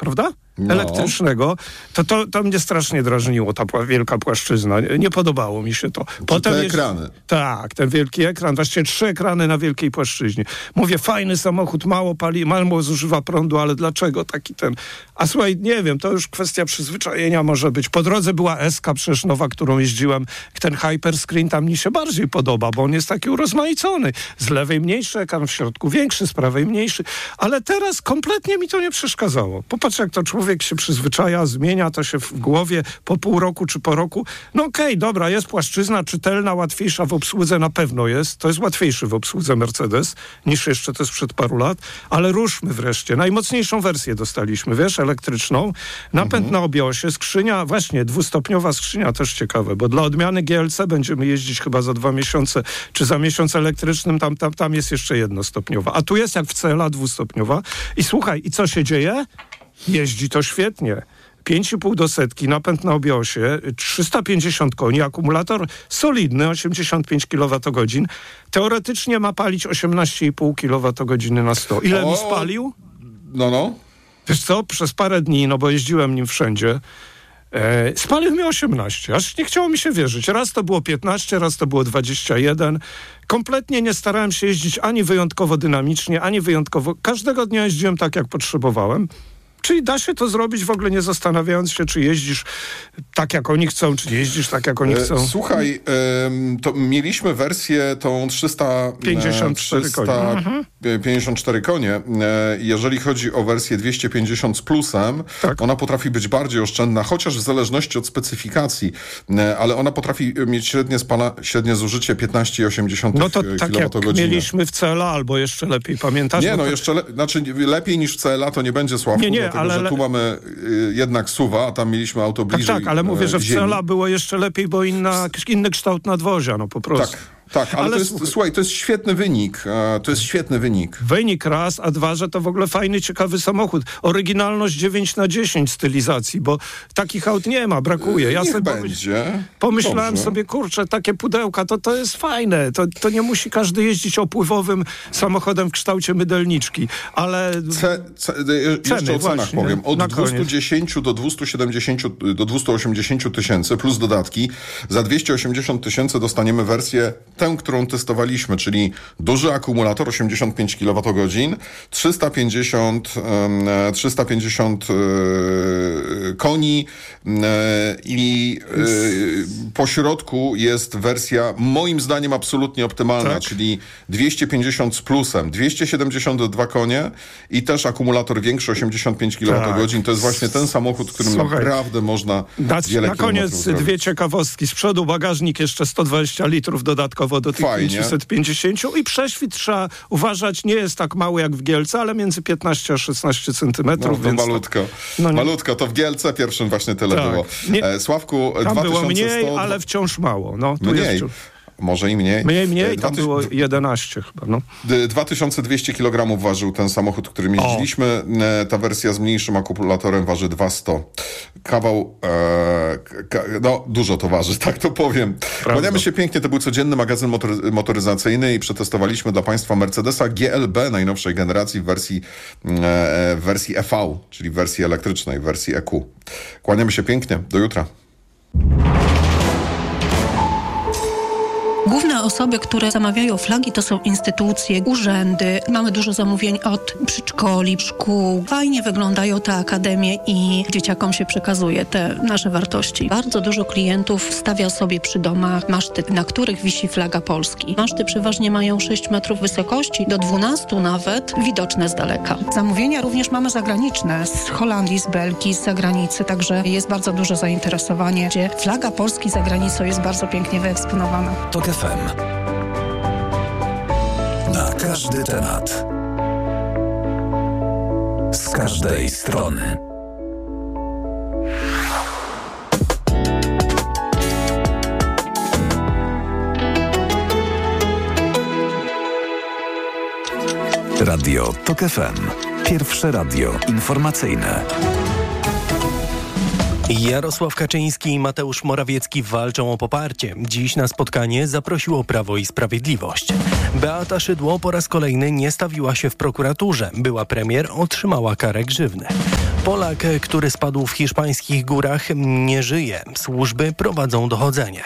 prawda? Elektrycznego, to mnie strasznie drażniło, ta wielka płaszczyzna. Nie podobało mi się to. Potem te ekrany. Tak, ten wielki ekran, właściwie 3 ekrany na wielkiej płaszczyźnie. Mówię, fajny samochód, mało pali, mało zużywa prądu, ale dlaczego taki ten... A słuchaj, nie wiem, to już kwestia przyzwyczajenia może być. Po drodze była S-ka przecież nowa, którą jeździłem. Ten Hyperscreen tam mi się bardziej podoba, bo on jest taki urozmaicony. Z lewej mniejszy ekran, w środku większy, z prawej mniejszy. Ale teraz kompletnie mi to nie przeszkadzało. Popatrz, jak to człowiek się przyzwyczaja, zmienia to się w głowie po pół roku czy po roku. No okej, dobra, jest płaszczyzna czytelna, łatwiejsza w obsłudze na pewno jest. To jest łatwiejszy w obsłudze Mercedes niż jeszcze to sprzed paru lat. Ale ruszmy wreszcie. Najmocniejszą wersję dostaliśmy, wiesz, elektryczną. Napęd na obiosie, skrzynia, właśnie dwustopniowa skrzynia, też ciekawe, bo dla odmiany GLC będziemy jeździć chyba za 2 miesiące, czy za miesiąc elektrycznym, tam jest jeszcze jednostopniowa. A tu jest jak w CLA dwustopniowa. I słuchaj, i co się dzieje? Jeździ to świetnie. 5,5 do setki, napęd na obiosie, 350 koni, akumulator solidny, 85 kWh. Teoretycznie ma palić 18,5 kWh na 100. Ile mi spalił? No. Wiesz co, przez parę dni, no bo jeździłem nim wszędzie, spalił mi 18. Aż nie chciało mi się wierzyć. Raz to było 15, raz to było 21. Kompletnie nie starałem się jeździć ani wyjątkowo dynamicznie, ani wyjątkowo... Każdego dnia jeździłem tak, jak potrzebowałem. Czyli da się to zrobić w ogóle nie zastanawiając się, czy jeździsz tak, jak oni chcą, czy jeździsz tak, jak oni chcą. Słuchaj, to mieliśmy wersję tą 354 konie. Jeżeli chodzi o wersję 250 z plusem, tak. Ona potrafi być bardziej oszczędna, chociaż w zależności od specyfikacji, ale ona potrafi mieć średnie zużycie 15,8 No to tak kWh. Jak mieliśmy w CLA, albo jeszcze lepiej, pamiętasz? Nie, znaczy lepiej niż w CLA to nie będzie, Sławku. Nie, dlatego, że tu mamy jednak SUV-a, a tam mieliśmy auto bliżej. Tak, ale mówię, że w CLA było jeszcze lepiej, bo inny kształt nadwozia, no po prostu. Tak, ale to jest, słuchaj, to jest świetny wynik. Wynik raz, a dwa, że to w ogóle fajny, ciekawy samochód. Oryginalność 9/10 stylizacji, bo takich aut nie ma, brakuje. Ja sobie pomyślałem sobie, kurczę, takie pudełka, to jest fajne. To nie musi każdy jeździć opływowym samochodem w kształcie mydelniczki, ale... Jeszcze o cenach powiem. Od 210 do 270, do 280 tysięcy plus dodatki. Za 280 tysięcy dostaniemy wersję tę, którą testowaliśmy, czyli duży akumulator, 85 kWh, 350 koni i po środku jest wersja moim zdaniem absolutnie optymalna, czyli 250 z plusem, 272 konie i też akumulator większy, 85 kWh. To jest właśnie ten samochód, którym naprawdę można wiele na koniec zrobić. 2 ciekawostki. Z przodu bagażnik jeszcze 120 litrów dodatkowo do tych 550 i prześwit trzeba uważać, nie jest tak mały jak w GLC, ale między 15 a 16 centymetrów. No to malutko. Malutko, to w GLC pierwszym właśnie tyle było. Sławku, tam 2100... było mniej, ale wciąż mało. Mniej. Może i mniej. Mniej, tam było 11 chyba. 2200 kg ważył ten samochód, którym jeździliśmy. Ta wersja z mniejszym akumulatorem waży 200. Kawał, dużo to waży, tak to powiem. Kłaniamy się pięknie, to był codzienny magazyn motoryzacyjny i przetestowaliśmy dla Państwa Mercedesa GLB najnowszej generacji w wersji EV, czyli w wersji elektrycznej, w wersji EQ. Kłaniamy się pięknie, do jutra. Główne osoby, które zamawiają flagi, to są instytucje, urzędy. Mamy dużo zamówień od przedszkoli, szkół. Fajnie wyglądają te akademie i dzieciakom się przekazuje te nasze wartości. Bardzo dużo klientów stawia sobie przy domach maszty, na których wisi flaga Polski. Maszty przeważnie mają 6 metrów wysokości, do 12 nawet, widoczne z daleka. Zamówienia również mamy zagraniczne, z Holandii, z Belgii, z zagranicy, także jest bardzo duże zainteresowanie, gdzie flaga Polski za granicą jest bardzo pięknie wyeksponowana. FM. Na każdy temat. Z każdej strony. Radio TOK FM. Pierwsze radio informacyjne. Jarosław Kaczyński i Mateusz Morawiecki walczą o poparcie. Dziś na spotkanie zaprosiło Prawo i Sprawiedliwość. Beata Szydło po raz kolejny nie stawiła się w prokuraturze. Była premier otrzymała karę grzywny. Polak, który spadł w hiszpańskich górach, nie żyje. Służby prowadzą dochodzenie.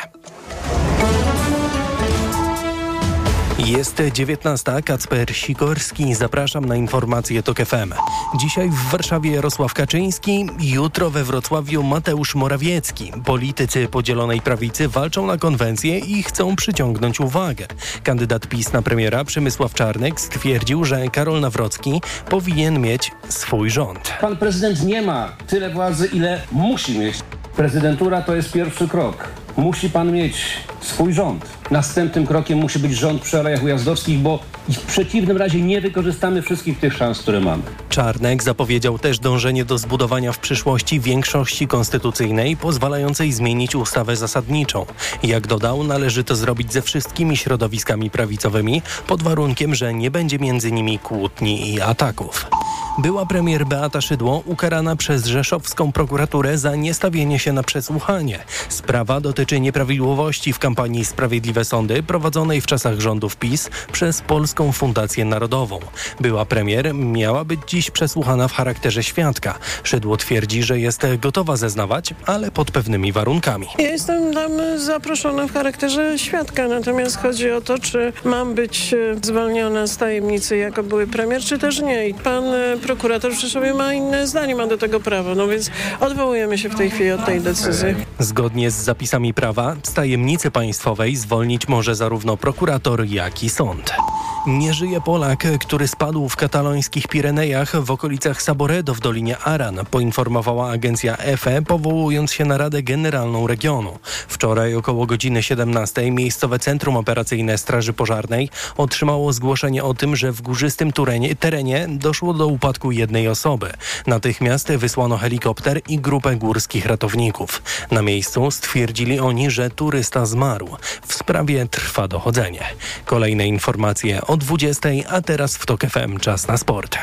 Jest 19. Kacper Sikorski. Zapraszam na informacje TOK FM. Dzisiaj w Warszawie Jarosław Kaczyński, jutro we Wrocławiu Mateusz Morawiecki. Politycy Podzielonej Prawicy walczą na konwencję i chcą przyciągnąć uwagę. Kandydat PiS na premiera Przemysław Czarnek stwierdził, że Karol Nawrocki powinien mieć swój rząd. Pan prezydent nie ma tyle władzy, ile musi mieć. Prezydentura to jest pierwszy krok. Musi pan mieć swój rząd. Następnym krokiem musi być rząd przy Alejach Ujazdowskich, bo w przeciwnym razie nie wykorzystamy wszystkich tych szans, które mamy. Czarnek zapowiedział też dążenie do zbudowania w przyszłości większości konstytucyjnej pozwalającej zmienić ustawę zasadniczą. Jak dodał, należy to zrobić ze wszystkimi środowiskami prawicowymi, pod warunkiem, że nie będzie między nimi kłótni i ataków. Była premier Beata Szydło ukarana przez rzeszowską prokuraturę za niestawienie się na przesłuchanie. Sprawa dotyczy nieprawidłowości w kampanii Sprawiedliwe Sądy prowadzonej w czasach rządów PiS przez Polską Fundację Narodową. Była premier miała być dziś przesłuchana w charakterze świadka. Szydło twierdzi, że jest gotowa zeznawać, ale pod pewnymi warunkami. Ja jestem tam zaproszona w charakterze świadka, natomiast chodzi o to, czy mam być zwolniona z tajemnicy jako były premier, czy też nie. I pan prokurator w Rzeszowie ma inne zdanie, ma do tego prawo, no więc odwołujemy się w tej chwili od tej decyzji. Zgodnie z zapisami prawa z tajemnicy państwowej zwolnić może zarówno prokurator, jak i sąd. Nie żyje Polak, który spadł w katalońskich Pirenejach w okolicach Saboredo w Dolinie Aran, poinformowała agencja EFE, powołując się na Radę Generalną Regionu. Wczoraj około godziny 17 miejscowe Centrum Operacyjne Straży Pożarnej otrzymało zgłoszenie o tym, że w górzystym terenie doszło do upadku jednej osoby. Natychmiast wysłano helikopter i grupę górskich ratowników. Na miejscu stwierdzili oni, że turysta zmarł. W sprawie trwa dochodzenie. Kolejne informacje o 20, a teraz w TOK FM czas na sport.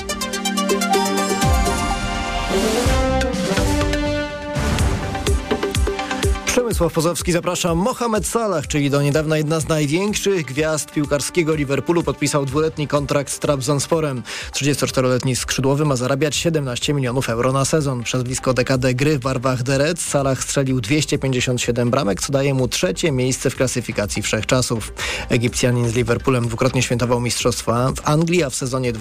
Przemysław Pozowski, zapraszam. Mohamed Salah, czyli do niedawna jedna z największych gwiazd piłkarskiego Liverpoolu, podpisał 2-letni kontrakt z Trabzonsporem. 34-letni skrzydłowy ma zarabiać 17 milionów euro na sezon. Przez blisko dekadę gry w barwach The Reds Salah strzelił 257 bramek, co daje mu 3. miejsce w klasyfikacji wszechczasów. Egipcjanin z Liverpoolem dwukrotnie świętował mistrzostwa w Anglii, a w sezonie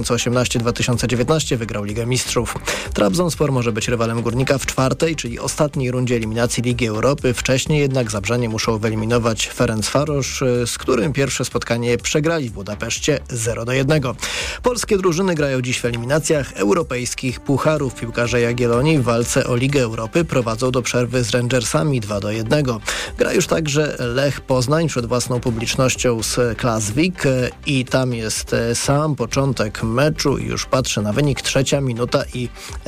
2018-2019 wygrał Ligę Mistrzów. Trabzonspor może być rywalem Górnika w 4., czyli ostatniej rundzie eliminacji Ligi Europy. Wcześniej jednak Zabrzanie muszą wyeliminować Ferencvaros, z którym pierwsze spotkanie przegrali w Budapeszcie 0-1. Polskie drużyny grają dziś w eliminacjach europejskich pucharów. Piłkarze Jagiellonii w walce o Ligę Europy prowadzą do przerwy z Rangersami 2-1. Gra już także Lech Poznań przed własną publicznością z Klasvik i tam jest sam początek meczu i już patrzę na wynik, 3. minuta i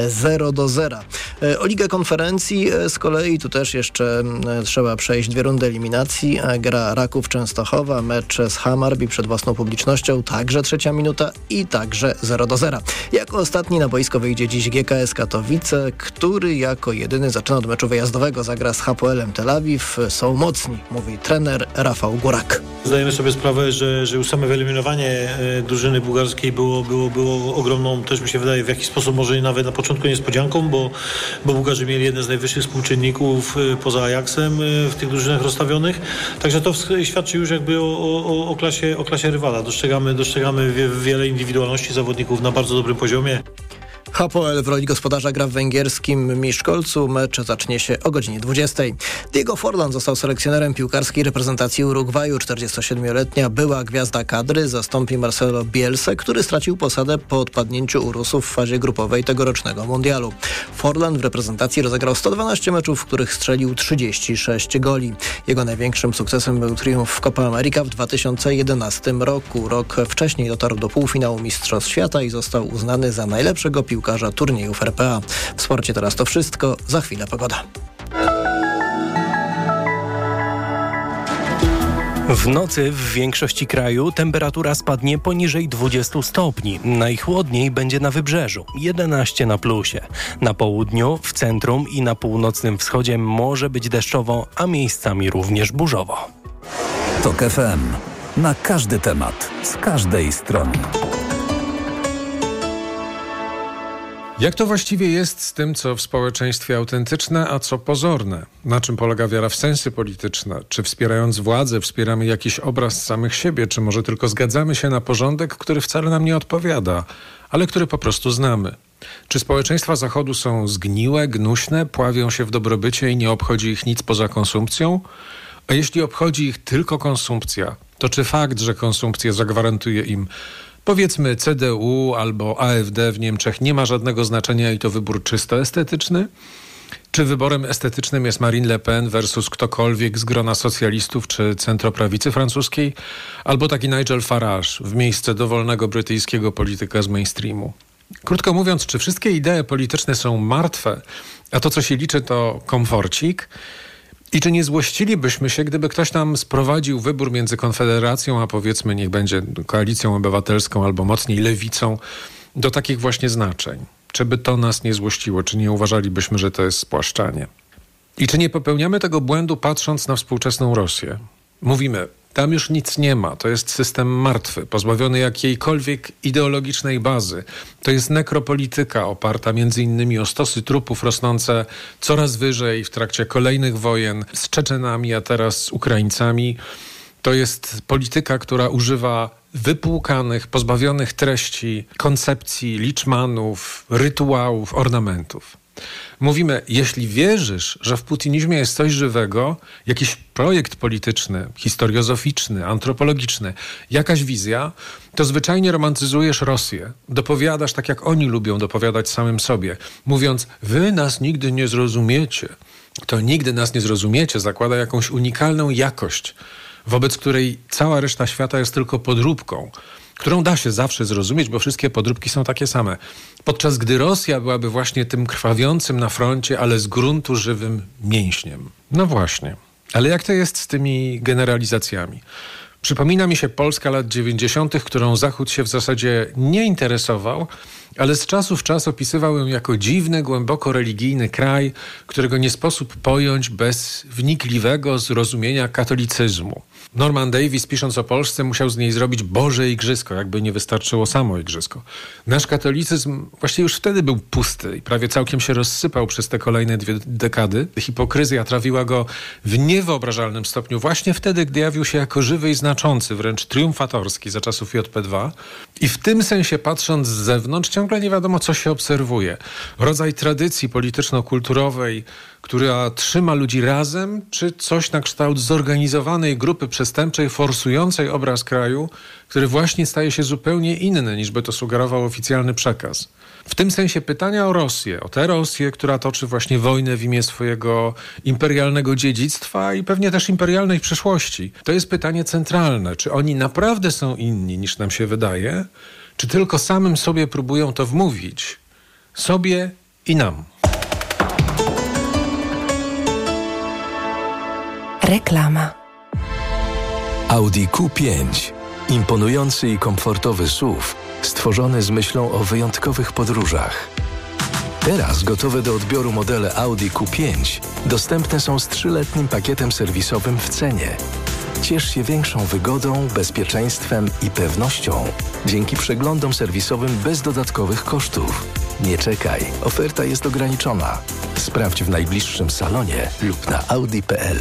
0-0. O Ligę Konferencji z kolei tu też jeszcze trzeba przejść 2 rundy eliminacji. Gra Raków Częstochowa, mecz z Hammarby przed własną publicznością, także 3. minuta i także 0-0. Jako ostatni na boisko wyjdzie dziś GKS Katowice, który jako jedyny zaczyna od meczu wyjazdowego. Zagra z Hapoelem Tel Awiw. Są mocni, mówi trener Rafał Górak. Zdajemy sobie sprawę, że już same wyeliminowanie drużyny bułgarskiej było ogromną, też mi się wydaje, w jakiś sposób może nawet na początku niespodzianką, bo Bułgarzy mieli jeden z najwyższych współczynników poza Ajaxem w tych drużynach rozstawionych. Także to świadczy już jakby o klasie rywala. Dostrzegamy wiele indywidualności zawodników na bardzo dobrym poziomie. Hapoel w roli gospodarza gra w węgierskim Miszkolcu. Mecz zacznie się o godzinie 20. Diego Forlan został selekcjonerem piłkarskiej reprezentacji Urugwaju. 47-letnia była gwiazda kadry zastąpi Marcelo Bielsę, który stracił posadę po odpadnięciu u Rusów w fazie grupowej tegorocznego mundialu. Forlan w reprezentacji rozegrał 112 meczów, w których strzelił 36 goli. Jego największym sukcesem był triumf w Copa America w 2011 roku. Rok wcześniej dotarł do półfinału Mistrzostw Świata i został uznany za najlepszego piłkarza turniejów RPA. W sporcie teraz to wszystko. Za chwilę pogoda. W nocy w większości kraju temperatura spadnie poniżej 20 stopni. Najchłodniej będzie na wybrzeżu, 11 na plusie. Na południu, w centrum i na północnym wschodzie może być deszczowo, a miejscami również burzowo. TOK FM. Na każdy temat, z każdej strony. Jak to właściwie jest z tym, co w społeczeństwie autentyczne, a co pozorne? Na czym polega wiara w sensy polityczne? Czy wspierając władzę wspieramy jakiś obraz samych siebie? Czy może tylko zgadzamy się na porządek, który wcale nam nie odpowiada, ale który po prostu znamy? Czy społeczeństwa Zachodu są zgniłe, gnuśne, pławią się w dobrobycie i nie obchodzi ich nic poza konsumpcją? A jeśli obchodzi ich tylko konsumpcja, to czy fakt, że konsumpcja zagwarantuje im powiedzmy CDU albo AfD w Niemczech nie ma żadnego znaczenia i to wybór czysto estetyczny? Czy wyborem estetycznym jest Marine Le Pen versus ktokolwiek z grona socjalistów czy centroprawicy francuskiej? Albo taki Nigel Farage w miejsce dowolnego brytyjskiego polityka z mainstreamu? Krótko mówiąc, czy wszystkie idee polityczne są martwe, a to, co się liczy, to komforcik? I czy nie złościlibyśmy się, gdyby ktoś nam sprowadził wybór między Konfederacją, a powiedzmy niech będzie Koalicją Obywatelską albo mocniej Lewicą, do takich właśnie znaczeń? Czy by to nas nie złościło? Czy nie uważalibyśmy, że to jest spłaszczanie? I czy nie popełniamy tego błędu, patrząc na współczesną Rosję? Mówimy, tam już nic nie ma. To jest system martwy, pozbawiony jakiejkolwiek ideologicznej bazy. To jest nekropolityka oparta między innymi o stosy trupów rosnące coraz wyżej w trakcie kolejnych wojen z Czeczenami, a teraz z Ukraińcami. To jest polityka, która używa wypłukanych, pozbawionych treści, koncepcji, liczmanów, rytuałów, ornamentów. Mówimy, jeśli wierzysz, że w putinizmie jest coś żywego, jakiś projekt polityczny, historiozoficzny, antropologiczny, jakaś wizja, to zwyczajnie romantyzujesz Rosję. Dopowiadasz tak, jak oni lubią dopowiadać samym sobie, mówiąc, wy nas nigdy nie zrozumiecie. To nigdy nas nie zrozumiecie zakłada jakąś unikalną jakość, wobec której cała reszta świata jest tylko podróbką, którą da się zawsze zrozumieć, bo wszystkie podróbki są takie same. Podczas gdy Rosja byłaby właśnie tym krwawiącym na froncie, ale z gruntu żywym mięśniem. No właśnie. Ale jak to jest z tymi generalizacjami? Przypomina mi się Polska lat 90., którą Zachód się w zasadzie nie interesował, ale z czasu w czas opisywał ją jako dziwny, głęboko religijny kraj, którego nie sposób pojąć bez wnikliwego zrozumienia katolicyzmu. Norman Davies, pisząc o Polsce, musiał z niej zrobić Boże Igrzysko, jakby nie wystarczyło samo Igrzysko. Nasz katolicyzm właściwie już wtedy był pusty i prawie całkiem się rozsypał przez te kolejne 2 dekady. Hipokryzja trawiła go w niewyobrażalnym stopniu właśnie wtedy, gdy jawił się jako żywy i znaczący, wręcz triumfatorski za czasów JP2. I w tym sensie, patrząc z zewnątrz, ciągle nie wiadomo, co się obserwuje. Rodzaj tradycji polityczno-kulturowej, która trzyma ludzi razem, czy coś na kształt zorganizowanej grupy przestępczej forsującej obraz kraju, który właśnie staje się zupełnie inny, niż by to sugerował oficjalny przekaz. W tym sensie pytania o Rosję, o tę Rosję, która toczy właśnie wojnę w imię swojego imperialnego dziedzictwa i pewnie też imperialnej przyszłości. To jest pytanie centralne. Czy oni naprawdę są inni, niż nam się wydaje? Czy tylko samym sobie próbują to wmówić? Sobie i nam. Reklama. Audi Q5. Imponujący i komfortowy SUV, stworzony z myślą o wyjątkowych podróżach. Teraz gotowe do odbioru modele Audi Q5 dostępne są z 3-letnim pakietem serwisowym w cenie. Ciesz się większą wygodą, bezpieczeństwem i pewnością dzięki przeglądom serwisowym bez dodatkowych kosztów. Nie czekaj, oferta jest ograniczona. Sprawdź w najbliższym salonie lub na audi.pl.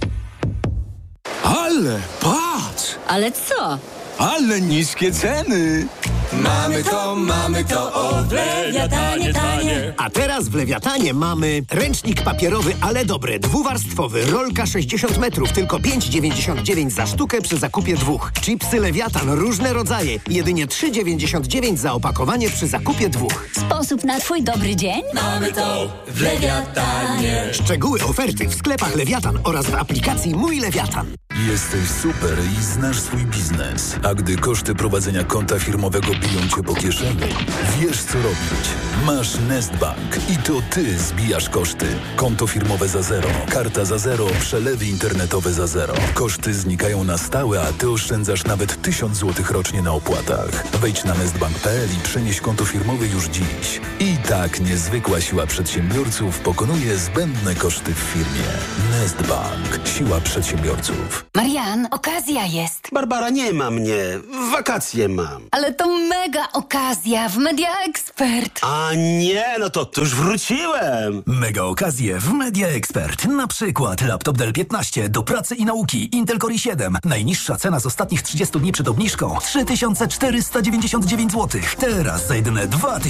Ale patrz! Ale co? Ale niskie ceny! Mamy to, o w Lewiatanie tanie. A teraz w Lewiatanie mamy ręcznik papierowy, ale dobry, 2-warstwowy, rolka 60 metrów, tylko 5,99 za sztukę przy zakupie 2. Chipsy Lewiatan, różne rodzaje, jedynie 3,99 za opakowanie przy zakupie 2. Sposób na twój dobry dzień? Mamy to w Lewiatanie. Szczegóły oferty w sklepach Lewiatan oraz w aplikacji Mój Lewiatan. Jesteś super i znasz swój biznes. A gdy koszty prowadzenia konta firmowego biją cię po kieszeni, wiesz co robić. Masz Nestbank i to ty zbijasz koszty. Konto firmowe za zero, karta za zero, przelewy internetowe za zero. Koszty znikają na stałe, a ty oszczędzasz nawet 1000 zł rocznie na opłatach. Wejdź na nestbank.pl i przenieś konto firmowe już dziś. I tak niezwykła siła przedsiębiorców pokonuje zbędne koszty w firmie. Nestbank. Siła przedsiębiorców. Marian, okazja jest. Barbara, nie ma mnie. Wakacje mam. Ale to mega okazja w Media Expert. A nie, no to już wróciłem. Mega okazje w Media Expert. Na przykład laptop Dell 15 do pracy i nauki. Intel Core i7. Najniższa cena z ostatnich 30 dni przed obniżką 3499 zł. Teraz za jedyne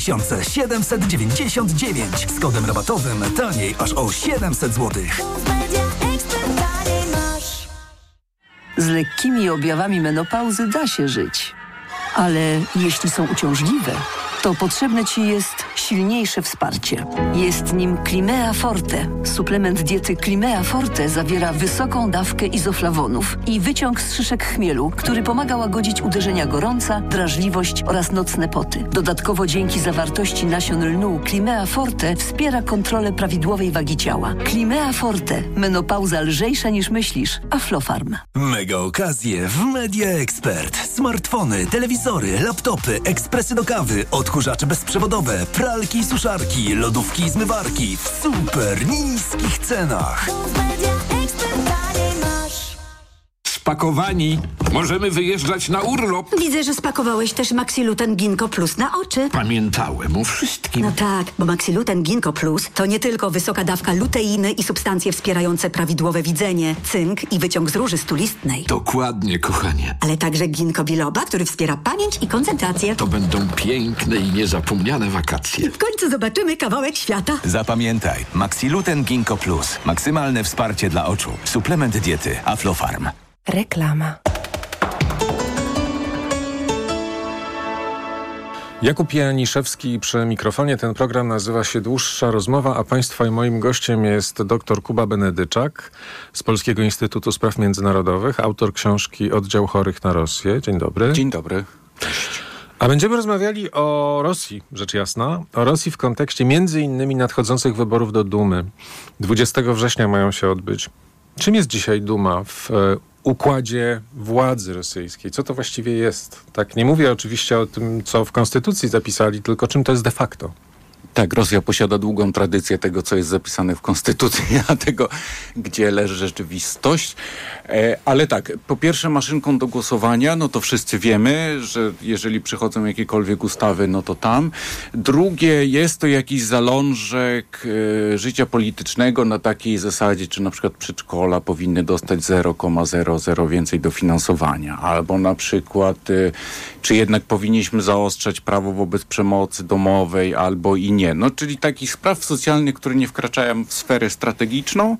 2799. Z kodem rabatowym taniej aż o 700 zł. Z lekkimi objawami menopauzy da się żyć. Ale jeśli są uciążliwe, to potrzebne Ci jest silniejsze wsparcie. Jest nim Climea Forte. Suplement diety Climea Forte zawiera wysoką dawkę izoflawonów i wyciąg z szyszek chmielu, który pomaga łagodzić uderzenia gorąca, drażliwość oraz nocne poty. Dodatkowo dzięki zawartości nasion lnu Climea Forte wspiera kontrolę prawidłowej wagi ciała. Climea Forte. Menopauza lżejsza niż myślisz. Aflofarm. Mega okazje w Media Expert. Smartfony, telewizory, laptopy, ekspresy do kawy, odkurzacze bezprzewodowe, pralki i suszarki, lodówki i zmywarki w super niskich cenach. Spakowani. Możemy wyjeżdżać na urlop. Widzę, że spakowałeś też Maxiluten Ginkgo Plus na oczy. Pamiętałem o wszystkim. No tak, bo Maxiluten Ginkgo Plus to nie tylko wysoka dawka luteiny i substancje wspierające prawidłowe widzenie, cynk i wyciąg z róży stulistnej. Dokładnie, kochanie. Ale także ginkgo biloba, który wspiera pamięć i koncentrację. To będą piękne i niezapomniane wakacje. W końcu zobaczymy kawałek świata. Zapamiętaj, Maxiluten Ginkgo Plus. Maksymalne wsparcie dla oczu. Suplement diety Aflofarm. Reklama. Jakub Janiszewski przy mikrofonie. Ten program nazywa się Dłuższa Rozmowa, a Państwa i moim gościem jest dr Kuba Benedyczak z Polskiego Instytutu Spraw Międzynarodowych, autor książki Oddział chorych na Rosję. Dzień dobry. Dzień dobry. A będziemy rozmawiali o Rosji, rzecz jasna. O Rosji w kontekście między innymi nadchodzących wyborów do Dumy. 20 września mają się odbyć. Czym jest dzisiaj Duma w układzie władzy rosyjskiej? Co to właściwie jest? Tak, nie mówię oczywiście o tym, co w konstytucji zapisali, tylko czym to jest de facto. Tak, Rosja posiada długą tradycję tego, co jest zapisane w konstytucji, a tego, gdzie leży rzeczywistość. Ale tak, po pierwsze maszynką do głosowania, no to wszyscy wiemy, że jeżeli przychodzą jakiekolwiek ustawy, no to tam. Drugie, jest to jakiś zalążek życia politycznego na takiej zasadzie, czy na przykład przedszkola powinny dostać 0,00 więcej dofinansowania, albo na przykład czy jednak powinniśmy zaostrzać prawo wobec przemocy domowej, albo i nie. No, czyli takich spraw socjalnych, które nie wkraczają w sferę strategiczną,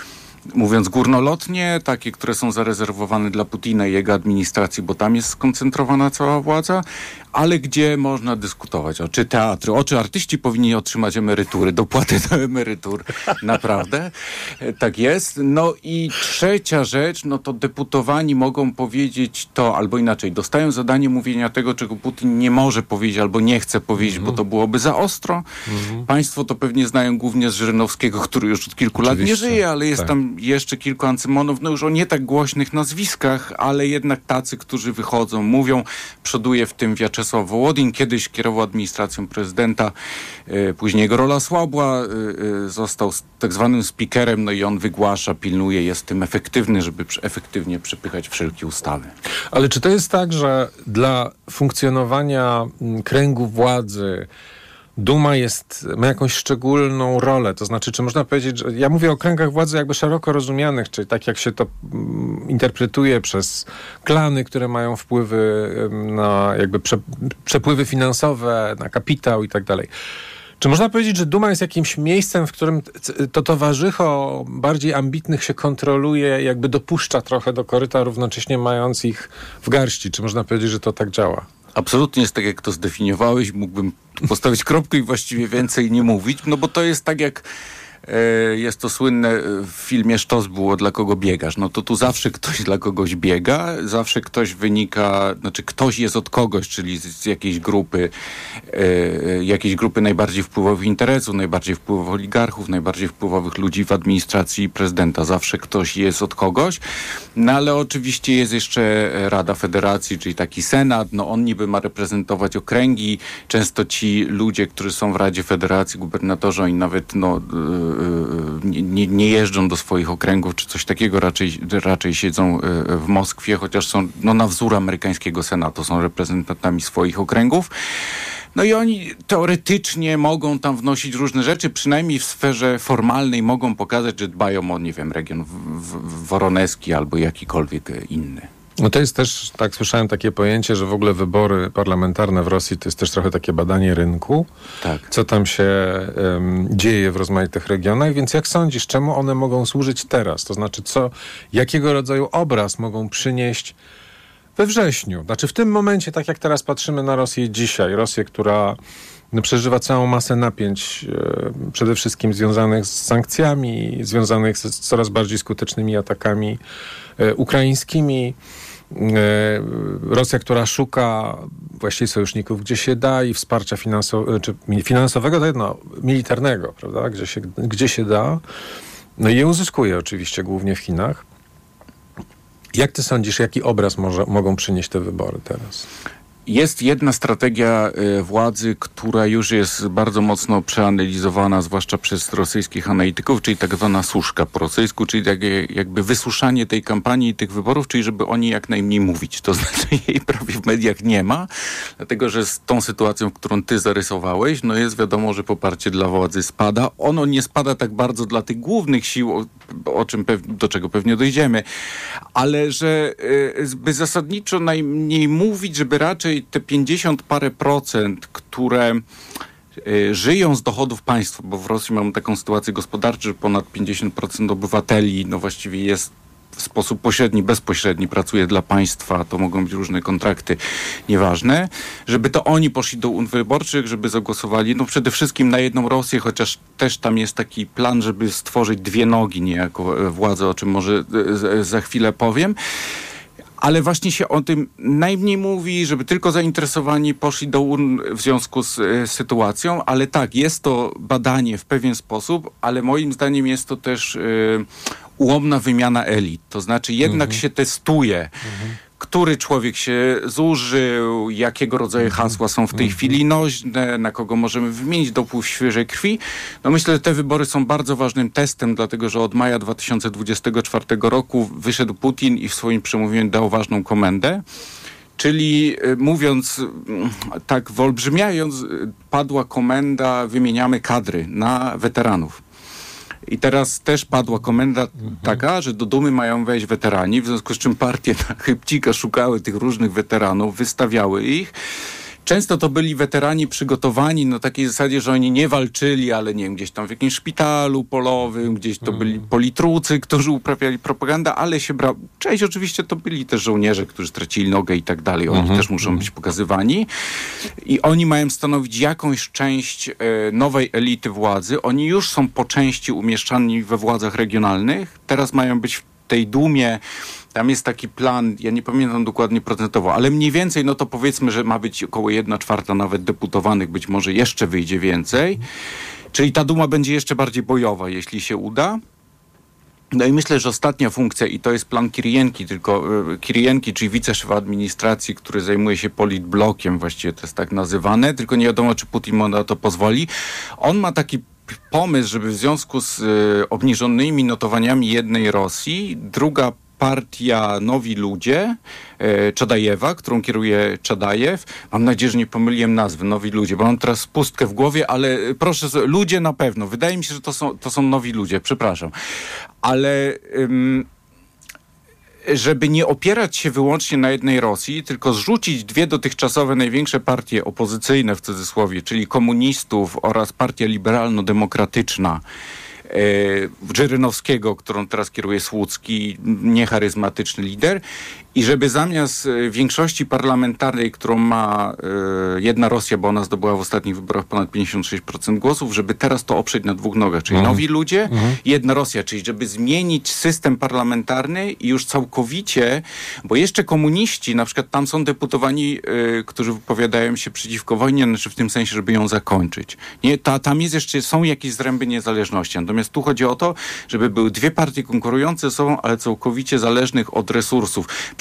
mówiąc górnolotnie, takie, które są zarezerwowane dla Putina i jego administracji, bo tam jest skoncentrowana cała władza, ale gdzie można dyskutować, czy teatry, czy artyści powinni otrzymać emerytury, dopłaty do emerytur. Naprawdę? Tak jest. No i trzecia rzecz, no to deputowani mogą powiedzieć to, albo inaczej, dostają zadanie mówienia tego, czego Putin nie może powiedzieć, albo nie chce powiedzieć, bo to byłoby za ostro. Państwo to pewnie znają głównie z Żyrynowskiego, który już od kilku lat nie żyje, ale jest tam jeszcze kilku Ancymonów, no już o nie tak głośnych nazwiskach, ale jednak tacy, którzy wychodzą, mówią. Przoduje w tym Wiaczesław Wołodin, kiedyś kierował administracją prezydenta, później jego rola słabła, został tak zwanym speakerem, no i on wygłasza, pilnuje, jest tym efektywny, żeby efektywnie przepychać wszelkie ustawy. Ale czy to jest tak, że dla funkcjonowania kręgu władzy Duma ma jakąś szczególną rolę? To znaczy, czy można powiedzieć, że ja mówię o kręgach władzy jakby szeroko rozumianych, czyli tak jak się to interpretuje przez klany, które mają wpływy na jakby przepływy finansowe, na kapitał i tak dalej. Czy można powiedzieć, że Duma jest jakimś miejscem, w którym to towarzycho bardziej ambitnych się kontroluje, jakby dopuszcza trochę do koryta, równocześnie mając ich w garści? Czy można powiedzieć, że to tak działa? Absolutnie jest tak, jak to zdefiniowałeś. Mógłbym postawić kropkę i właściwie więcej nie mówić, no bo to jest tak, jak jest to słynne w filmie Sztos było, dla kogo biegasz. No to tu zawsze ktoś dla kogoś biega, zawsze ktoś wynika, znaczy ktoś jest od kogoś, czyli z jakiejś grupy najbardziej wpływowych interesów, najbardziej wpływowych oligarchów, najbardziej wpływowych ludzi w administracji prezydenta. Zawsze ktoś jest od kogoś. No ale oczywiście jest jeszcze Rada Federacji, czyli taki Senat. No on niby ma reprezentować okręgi. Często ci ludzie, którzy są w Radzie Federacji, gubernatorzy, oni nawet nie jeżdżą do swoich okręgów czy coś takiego, raczej siedzą w Moskwie, chociaż są na wzór amerykańskiego Senatu, są reprezentantami swoich okręgów. No i oni teoretycznie mogą tam wnosić różne rzeczy, przynajmniej w sferze formalnej mogą pokazać, że dbają o, nie wiem, region woroneski albo jakikolwiek inny. No to jest też, tak słyszałem, takie pojęcie, że w ogóle wybory parlamentarne w Rosji to jest też trochę takie badanie rynku, tak. Co tam się dzieje w rozmaitych regionach, więc jak sądzisz, czemu one mogą służyć teraz? To znaczy, jakiego rodzaju obraz mogą przynieść we wrześniu? Znaczy w tym momencie, tak jak teraz patrzymy na Rosję dzisiaj, Rosję, która przeżywa całą masę napięć, przede wszystkim związanych z sankcjami, związanych z coraz bardziej skutecznymi atakami ukraińskimi. Rosja, która szuka właściwie sojuszników, gdzie się da, i wsparcia finansowego, to jedno, militarnego, prawda, gdzie się da. No i je uzyskuje oczywiście głównie w Chinach. Jak ty sądzisz, jaki obraz mogą przynieść te wybory teraz? Jest jedna strategia władzy, która już jest bardzo mocno przeanalizowana, zwłaszcza przez rosyjskich analityków, czyli tak zwana suszka po rosyjsku, czyli jakby wysuszanie tej kampanii i tych wyborów, czyli żeby o niej jak najmniej mówić. To znaczy jej prawie w mediach nie ma, dlatego że z tą sytuacją, którą ty zarysowałeś, no jest wiadomo, że poparcie dla władzy spada. Ono nie spada tak bardzo dla tych głównych sił, do czego pewnie dojdziemy, ale że by zasadniczo najmniej mówić, żeby raczej te 50 parę procent, które żyją z dochodów państwa, bo w Rosji mamy taką sytuację gospodarczą, że ponad 50% obywateli właściwie jest w sposób pośredni, bezpośredni pracuje dla państwa, to mogą być różne kontrakty, nieważne, żeby to oni poszli do urn wyborczych, żeby zagłosowali, przede wszystkim na jedną Rosję, chociaż też tam jest taki plan, żeby stworzyć dwie nogi niejako władzy, o czym może za chwilę powiem. Ale właśnie się o tym najmniej mówi, żeby tylko zainteresowani poszli do urn w związku z sytuacją, ale tak, jest to badanie w pewien sposób, ale moim zdaniem jest to też ułomna wymiana elit. To znaczy jednak się testuje, który człowiek się zużył, jakiego rodzaju hasła są w tej chwili nośne, na kogo możemy wymienić dopływ świeżej krwi. Myślę, że te wybory są bardzo ważnym testem, dlatego że od maja 2024 roku wyszedł Putin i w swoim przemówieniu dał ważną komendę. Czyli mówiąc tak wyolbrzymiając, padła komenda, wymieniamy kadry na weteranów. I teraz też padła komenda taka, że do Dumy mają wejść weterani, w związku z czym partie na chybcika szukały tych różnych weteranów, wystawiały ich. Często to byli weterani przygotowani na takiej zasadzie, że oni nie walczyli, ale nie wiem, gdzieś tam w jakimś szpitalu polowym, gdzieś to byli politrucy, którzy uprawiali propagandę, ale się brał. Część oczywiście to byli też żołnierze, którzy stracili nogę i tak dalej. Oni też muszą być pokazywani. I oni mają stanowić jakąś część nowej elity władzy. Oni już są po części umieszczani we władzach regionalnych. Teraz mają być w tej Dumie. Tam jest taki plan, ja nie pamiętam dokładnie procentowo, ale mniej więcej, to powiedzmy, że ma być około 1/4 nawet deputowanych, być może jeszcze wyjdzie więcej. Czyli ta Duma będzie jeszcze bardziej bojowa, jeśli się uda. No i myślę, że ostatnia funkcja, i to jest plan Kirijenki, Kirijenki, czyli wiceszef administracji, który zajmuje się politblokiem, właściwie to jest tak nazywane, tylko nie wiadomo, czy Putin mu na to pozwoli. On ma taki pomysł, żeby w związku z obniżonymi notowaniami jednej Rosji, druga partia Nowi Ludzie, Czadajewa, którą kieruje Czadajew. Mam nadzieję, że nie pomyliłem nazwy, Nowi Ludzie, bo mam teraz pustkę w głowie, ale proszę, ludzie na pewno. Wydaje mi się, że to są Nowi Ludzie, przepraszam. Ale żeby nie opierać się wyłącznie na jednej Rosji, tylko zrzucić dwie dotychczasowe największe partie opozycyjne w cudzysłowie, czyli komunistów oraz partia liberalno-demokratyczna, Żyrynowskiego, którą teraz kieruje Słucki, niecharyzmatyczny lider, i żeby zamiast większości parlamentarnej, którą ma jedna Rosja, bo ona zdobyła w ostatnich wyborach ponad 56% głosów, żeby teraz to oprzeć na dwóch nogach, czyli Nowi Ludzie i jedna Rosja, czyli żeby zmienić system parlamentarny i już całkowicie, bo jeszcze komuniści, na przykład tam są deputowani, którzy wypowiadają się przeciwko wojnie, znaczy w tym sensie, żeby ją zakończyć. Nie, tam jest jeszcze, są jakieś zręby niezależności, natomiast tu chodzi o to, żeby były dwie partie konkurujące ze sobą, ale całkowicie zależnych od resursów.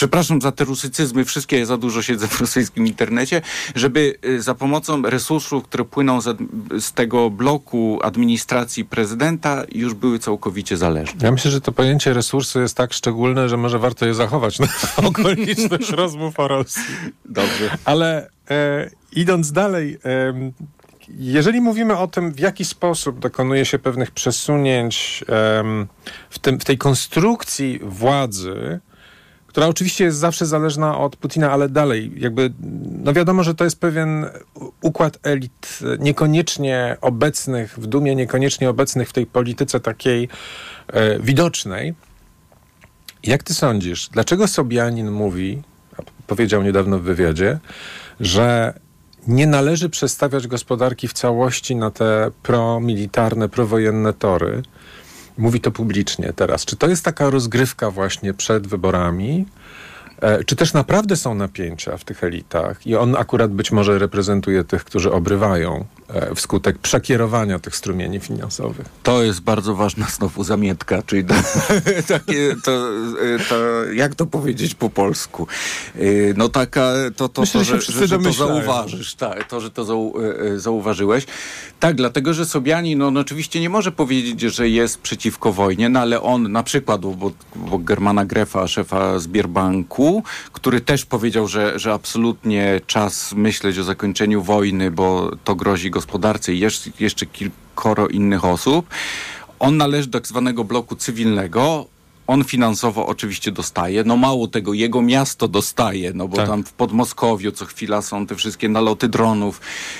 przepraszam za te rusycyzmy, wszystkie, ja za dużo siedzę w rosyjskim internecie, żeby za pomocą resursów, które płyną z tego bloku administracji prezydenta, już były całkowicie zależne. Ja myślę, że to pojęcie resursu jest tak szczególne, że może warto je zachować na okoliczność rozmów o Rosji. Dobrze. Ale idąc dalej, jeżeli mówimy o tym, w jaki sposób dokonuje się pewnych przesunięć w tej konstrukcji władzy, która oczywiście jest zawsze zależna od Putina, ale dalej, jakby, no wiadomo, że to jest pewien układ elit niekoniecznie obecnych w Dumie, niekoniecznie obecnych w tej polityce takiej widocznej. Jak ty sądzisz, dlaczego Sobjanin mówi, powiedział niedawno w wywiadzie, że nie należy przestawiać gospodarki w całości na te promilitarne, prowojenne tory? Mówi to publicznie teraz. Czy to jest taka rozgrywka właśnie przed wyborami? Czy też naprawdę są napięcia w tych elitach i on akurat być może reprezentuje tych, którzy obrywają wskutek przekierowania tych strumieni finansowych? To jest bardzo ważna znowu zamietka, czyli takie, to jak to powiedzieć po polsku? No taka, Myślę, że to zauważysz, tak, że to zauważyłeś. Tak, dlatego, że Sobjanin, no oczywiście nie może powiedzieć, że jest przeciwko wojnie, no ale on na przykład, bo Germana Grefa, szefa Sberbanku, który też powiedział, że absolutnie czas myśleć o zakończeniu wojny, bo to grozi gospodarce i jeszcze kilkoro innych osób. On należy do tak zwanego bloku cywilnego. On finansowo oczywiście dostaje. No mało tego, jego miasto dostaje, no bo tam w Podmoskowiu co chwila są te wszystkie naloty dronów,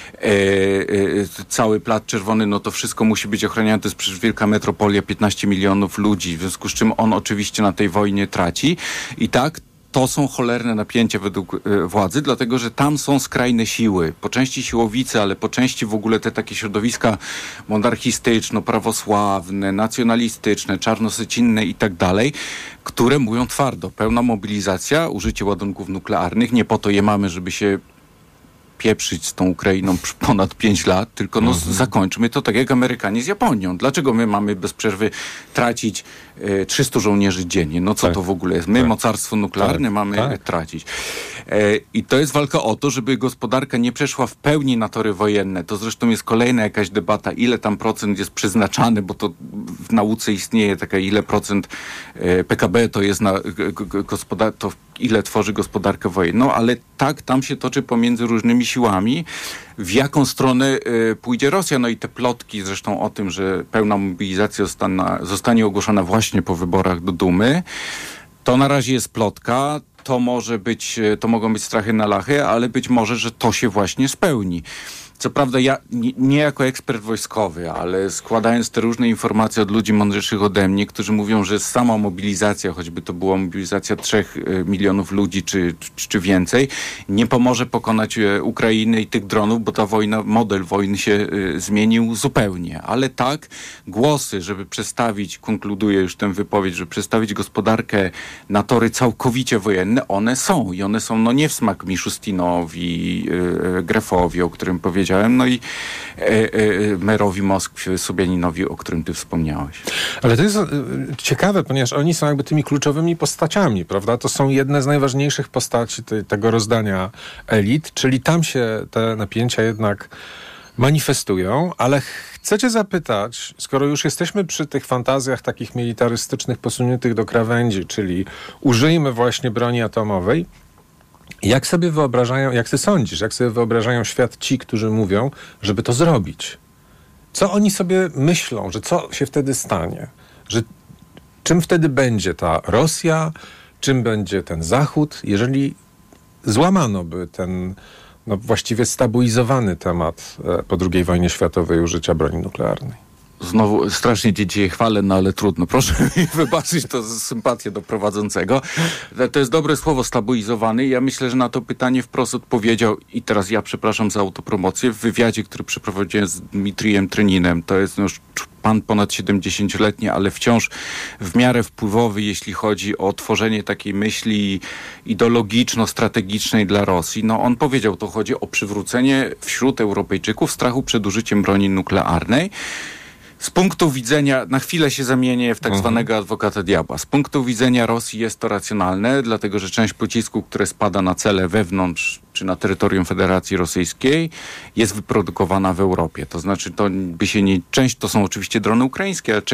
cały Plac Czerwony, no to wszystko musi być ochronione. To jest przecież wielka metropolia, 15 milionów ludzi, w związku z czym on oczywiście na tej wojnie traci. I tak, to są cholerne napięcia według władzy, dlatego że tam są skrajne siły. Po części siłowice, ale po części w ogóle te takie środowiska monarchistyczno-prawosławne, nacjonalistyczne, czarnosycinne i tak dalej, które mówią twardo. Pełna mobilizacja, użycie ładunków nuklearnych. Nie po to je mamy, żeby się pieprzyć z tą Ukrainą ponad 5 lat, tylko zakończmy to tak jak Amerykanie z Japonią. Dlaczego my mamy bez przerwy tracić 300 żołnierzy dziennie? No co to w ogóle jest? My, mocarstwo nuklearne, mamy tracić. I to jest walka o to, żeby gospodarka nie przeszła w pełni na tory wojenne. To zresztą jest kolejna jakaś debata, ile tam procent jest przeznaczany, bo to w nauce istnieje taka, ile procent PKB to jest na to ile tworzy gospodarkę wojenną, ale tak, tam się toczy pomiędzy różnymi siłami, w jaką stronę pójdzie Rosja. No i te plotki zresztą o tym, że pełna mobilizacja zostanie ogłoszona właśnie po wyborach do Dumy, to na razie jest plotka. To mogą być strachy na lachy, ale być może, że to się właśnie spełni. Co prawda ja nie jako ekspert wojskowy, ale składając te różne informacje od ludzi mądrzejszych ode mnie, którzy mówią, że sama mobilizacja, choćby to była mobilizacja 3 milionów ludzi czy więcej, nie pomoże pokonać Ukrainy i tych dronów, bo ta wojna, model wojny się zmienił zupełnie. Ale tak, głosy, żeby przestawić, konkluduję już tę wypowiedź, żeby przestawić gospodarkę na tory całkowicie wojenne, one są. I one są nie w smak Miszustinowi, Grefowi, o którym powiedziałem, no i merowi Moskwy, Sobjaninowi, o którym ty wspomniałeś. Ale to jest ciekawe, ponieważ oni są jakby tymi kluczowymi postaciami, prawda? To są jedne z najważniejszych postaci tego rozdania elit, czyli tam się te napięcia jednak manifestują, ale chcę cię zapytać, skoro już jesteśmy przy tych fantazjach takich militarystycznych posuniętych do krawędzi, czyli użyjmy właśnie broni atomowej, jak sobie wyobrażają, jak ty sądzisz, jak sobie wyobrażają świat ci, którzy mówią, żeby to zrobić? Co oni sobie myślą, że co się wtedy stanie? Że czym wtedy będzie ta Rosja, czym będzie ten Zachód, jeżeli złamano by ten właściwie stabilizowany temat po II wojnie światowej użycia broni nuklearnej? Znowu strasznie cię dzisiaj chwalę, no ale trudno. Proszę mi wybaczyć to z sympatią do prowadzącego. To jest dobre słowo, stabilizowany. Ja myślę, że na to pytanie wprost odpowiedział, i teraz ja przepraszam za autopromocję, w wywiadzie, który przeprowadziłem z Dmitrijem Tryninem. To jest już pan ponad 70-letni, ale wciąż w miarę wpływowy, jeśli chodzi o tworzenie takiej myśli ideologiczno-strategicznej dla Rosji. No on powiedział, to chodzi o przywrócenie wśród Europejczyków strachu przed użyciem broni nuklearnej. Z punktu widzenia, na chwilę się zamienię w tak zwanego adwokata diabła. Z punktu widzenia Rosji jest to racjonalne, dlatego że część pocisków, które spada na cele wewnątrz czy na terytorium Federacji Rosyjskiej, jest wyprodukowana w Europie. To znaczy, część to są oczywiście drony ukraińskie, ale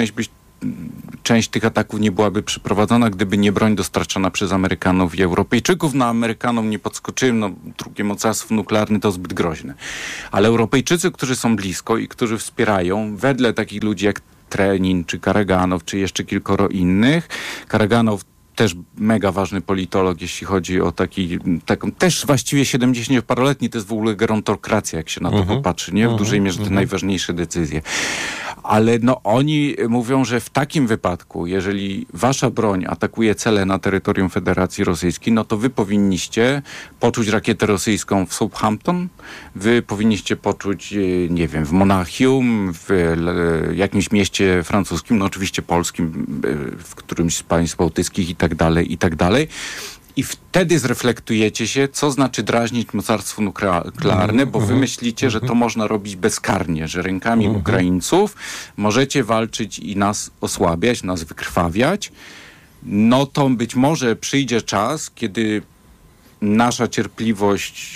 część tych ataków nie byłaby przeprowadzona, gdyby nie broń dostarczana przez Amerykanów i Europejczyków. No Amerykanom nie podskoczyłem, drugie mocarstwo nuklearne to zbyt groźne. Ale Europejczycy, którzy są blisko i którzy wspierają, wedle takich ludzi jak Trenin, czy Karaganow, czy jeszcze kilkoro innych, Karaganow też mega ważny politolog, jeśli chodzi o taką też właściwie 70-paroletni, to jest w ogóle gerontokracja, jak się na to popatrzy, nie? W dużej mierze te najważniejsze decyzje. Ale oni mówią, że w takim wypadku, jeżeli wasza broń atakuje cele na terytorium Federacji Rosyjskiej, no to wy powinniście poczuć rakietę rosyjską w Southampton, wy powinniście poczuć, nie wiem, w Monachium, w jakimś mieście francuskim, no oczywiście polskim, w którymś z państw bałtyckich i tak dalej. I wtedy zreflektujecie się, co znaczy drażnić mocarstwo nuklearne, bo wy myślicie, że to można robić bezkarnie, że rękami Ukraińców możecie walczyć i nas osłabiać, nas wykrwawiać. No to być może przyjdzie czas, kiedy nasza cierpliwość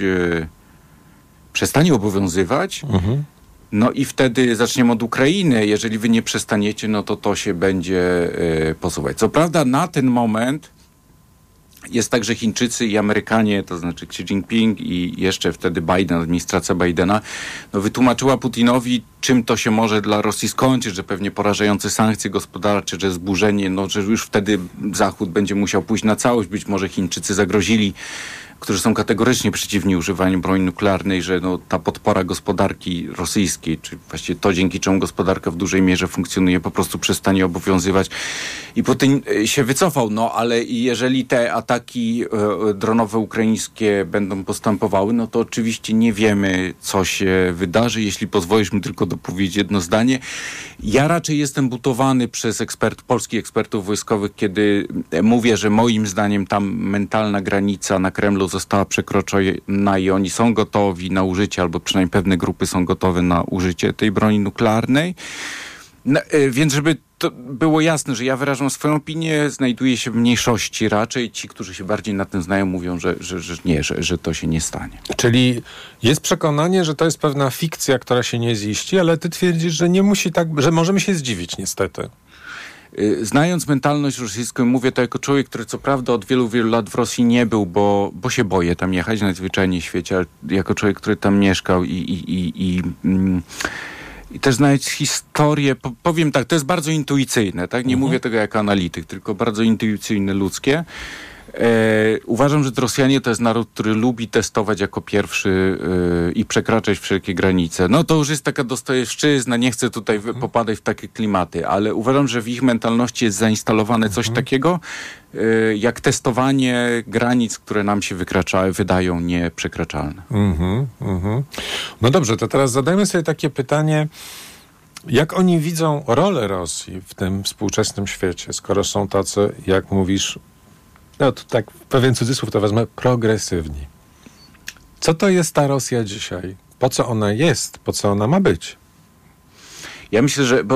przestanie obowiązywać. No i wtedy zaczniemy od Ukrainy. Jeżeli wy nie przestaniecie, no to się będzie posuwać. Co prawda na ten moment jest tak, że Chińczycy i Amerykanie, to znaczy Xi Jinping i jeszcze wtedy administracja Bidena, wytłumaczyła Putinowi, czym to się może dla Rosji skończyć, że pewnie porażające sankcje gospodarcze, że zburzenie, że już wtedy Zachód będzie musiał pójść na całość. Być może Chińczycy zagrozili, którzy są kategorycznie przeciwni używaniu broni nuklearnej, że ta podpora gospodarki rosyjskiej, czy właściwie to, dzięki czemu gospodarka w dużej mierze funkcjonuje, po prostu przestanie obowiązywać. I Putin się wycofał, ale jeżeli te ataki dronowe ukraińskie będą postępowały, no to oczywiście nie wiemy, co się wydarzy. Jeśli pozwolisz mi tylko dopowiedzieć jedno zdanie. Ja raczej jestem butowany przez polskich ekspertów wojskowych, kiedy mówię, że moim zdaniem tam mentalna granica na Kremlu została przekroczona i oni są gotowi na użycie, albo przynajmniej pewne grupy są gotowe na użycie tej broni nuklearnej. Więc żeby to było jasne, że ja wyrażam swoją opinię, znajduję się w mniejszości raczej. Ci, którzy się bardziej na tym znają, mówią, że nie, że to się nie stanie. Czyli jest przekonanie, że to jest pewna fikcja, która się nie ziści, ale ty twierdzisz, że nie musi tak, że możemy się zdziwić niestety. Znając mentalność rosyjską, mówię to jako człowiek, który co prawda od wielu, wielu lat w Rosji nie był, bo się boję tam jechać najzwyczajniej w świecie, ale jako człowiek, który tam mieszkał i też znając historię, powiem tak, to jest bardzo intuicyjne, tak? Nie mówię tego jako analityk, tylko bardzo intuicyjne, ludzkie. Uważam, że Rosjanie to jest naród, który lubi testować jako pierwszy i przekraczać wszelkie granice. No to już jest taka Dostojewszczyzna, nie chcę tutaj popadać w takie klimaty, ale uważam, że w ich mentalności jest zainstalowane coś takiego, jak testowanie granic, które nam się wydają nieprzekraczalne. No dobrze, to teraz zadajmy sobie takie pytanie, jak oni widzą rolę Rosji w tym współczesnym świecie, skoro są tacy, jak mówisz, to tak pewien cudzysłów to wezmę, progresywni. Co to jest ta Rosja dzisiaj? Po co ona jest? Po co ona ma być? Ja myślę, że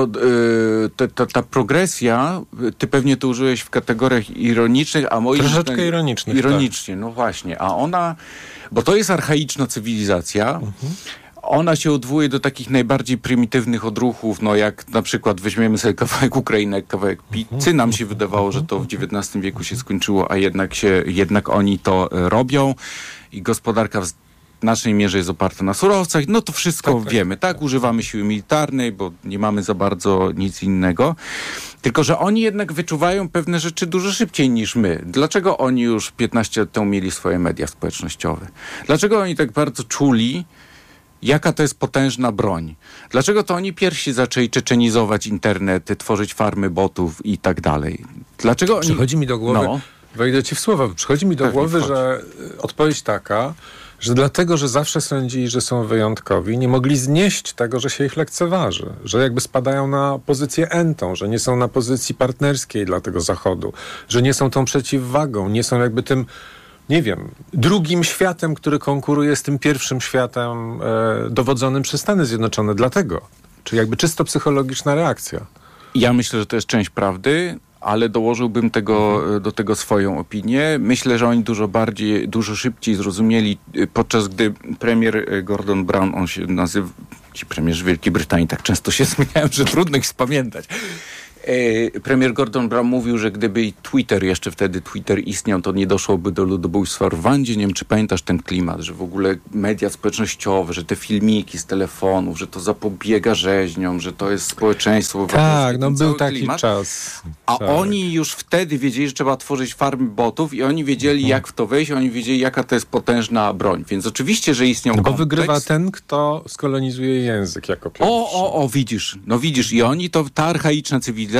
ta progresja, ty pewnie to użyłeś w kategoriach ironicznych, a moim troszeczkę ironicznych. Ironicznie, tak. No właśnie. A ona, bo to jest archaiczna cywilizacja, ona się odwołuje do takich najbardziej prymitywnych odruchów, jak na przykład weźmiemy sobie kawałek Ukrainy, jak kawałek pizzy. Nam się wydawało, że to w XIX wieku się skończyło, a jednak oni to robią i gospodarka w znacznej mierze jest oparta na surowcach. No to wszystko wiemy, tak? Używamy siły militarnej, bo nie mamy za bardzo nic innego. Tylko że oni jednak wyczuwają pewne rzeczy dużo szybciej niż my. Dlaczego oni już 15 lat temu mieli swoje media społecznościowe? Dlaczego oni tak bardzo czuli, jaka to jest potężna broń? Dlaczego to oni pierwsi zaczęli czeczenizować internety, tworzyć farmy botów i tak dalej? Dlaczego oni... Przychodzi mi do głowy, wejdę ci w słowa, przychodzi mi do głowy, że odpowiedź taka, że dlatego, że zawsze sądzili, że są wyjątkowi, nie mogli znieść tego, że się ich lekceważy, że jakby spadają na pozycję entą, że nie są na pozycji partnerskiej dla tego Zachodu, że nie są tą przeciwwagą, nie są jakby tym, nie wiem, drugim światem, który konkuruje z tym pierwszym światem dowodzonym przez Stany Zjednoczone. Dlatego Czyli jakby czysto psychologiczna reakcja. Ja myślę, że to jest część prawdy, ale dołożyłbym do tego swoją opinię. Myślę, że oni dużo szybciej zrozumieli, podczas gdy premier Gordon Brown, on się nazywa, ci premierzy Wielkiej Brytanii tak często się zmieniają, że trudno ich spamiętać. Premier Gordon Brown mówił, że gdyby jeszcze wtedy Twitter istniał, to nie doszłoby do ludobójstwa w Rwandzie. Nie wiem, czy pamiętasz ten klimat, że w ogóle media społecznościowe, że te filmiki z telefonów, że to zapobiega rzeźniom, że to jest społeczeństwo. Tak, był taki czas. A oni już wtedy wiedzieli, że trzeba tworzyć farmy botów i oni wiedzieli, jak w to wejść, oni wiedzieli, jaka to jest potężna broń. Więc oczywiście, że istniał bo kontekst. Wygrywa ten, kto skolonizuje język jako pierwszy. Widzisz. I oni ta archaiczna cywilizacja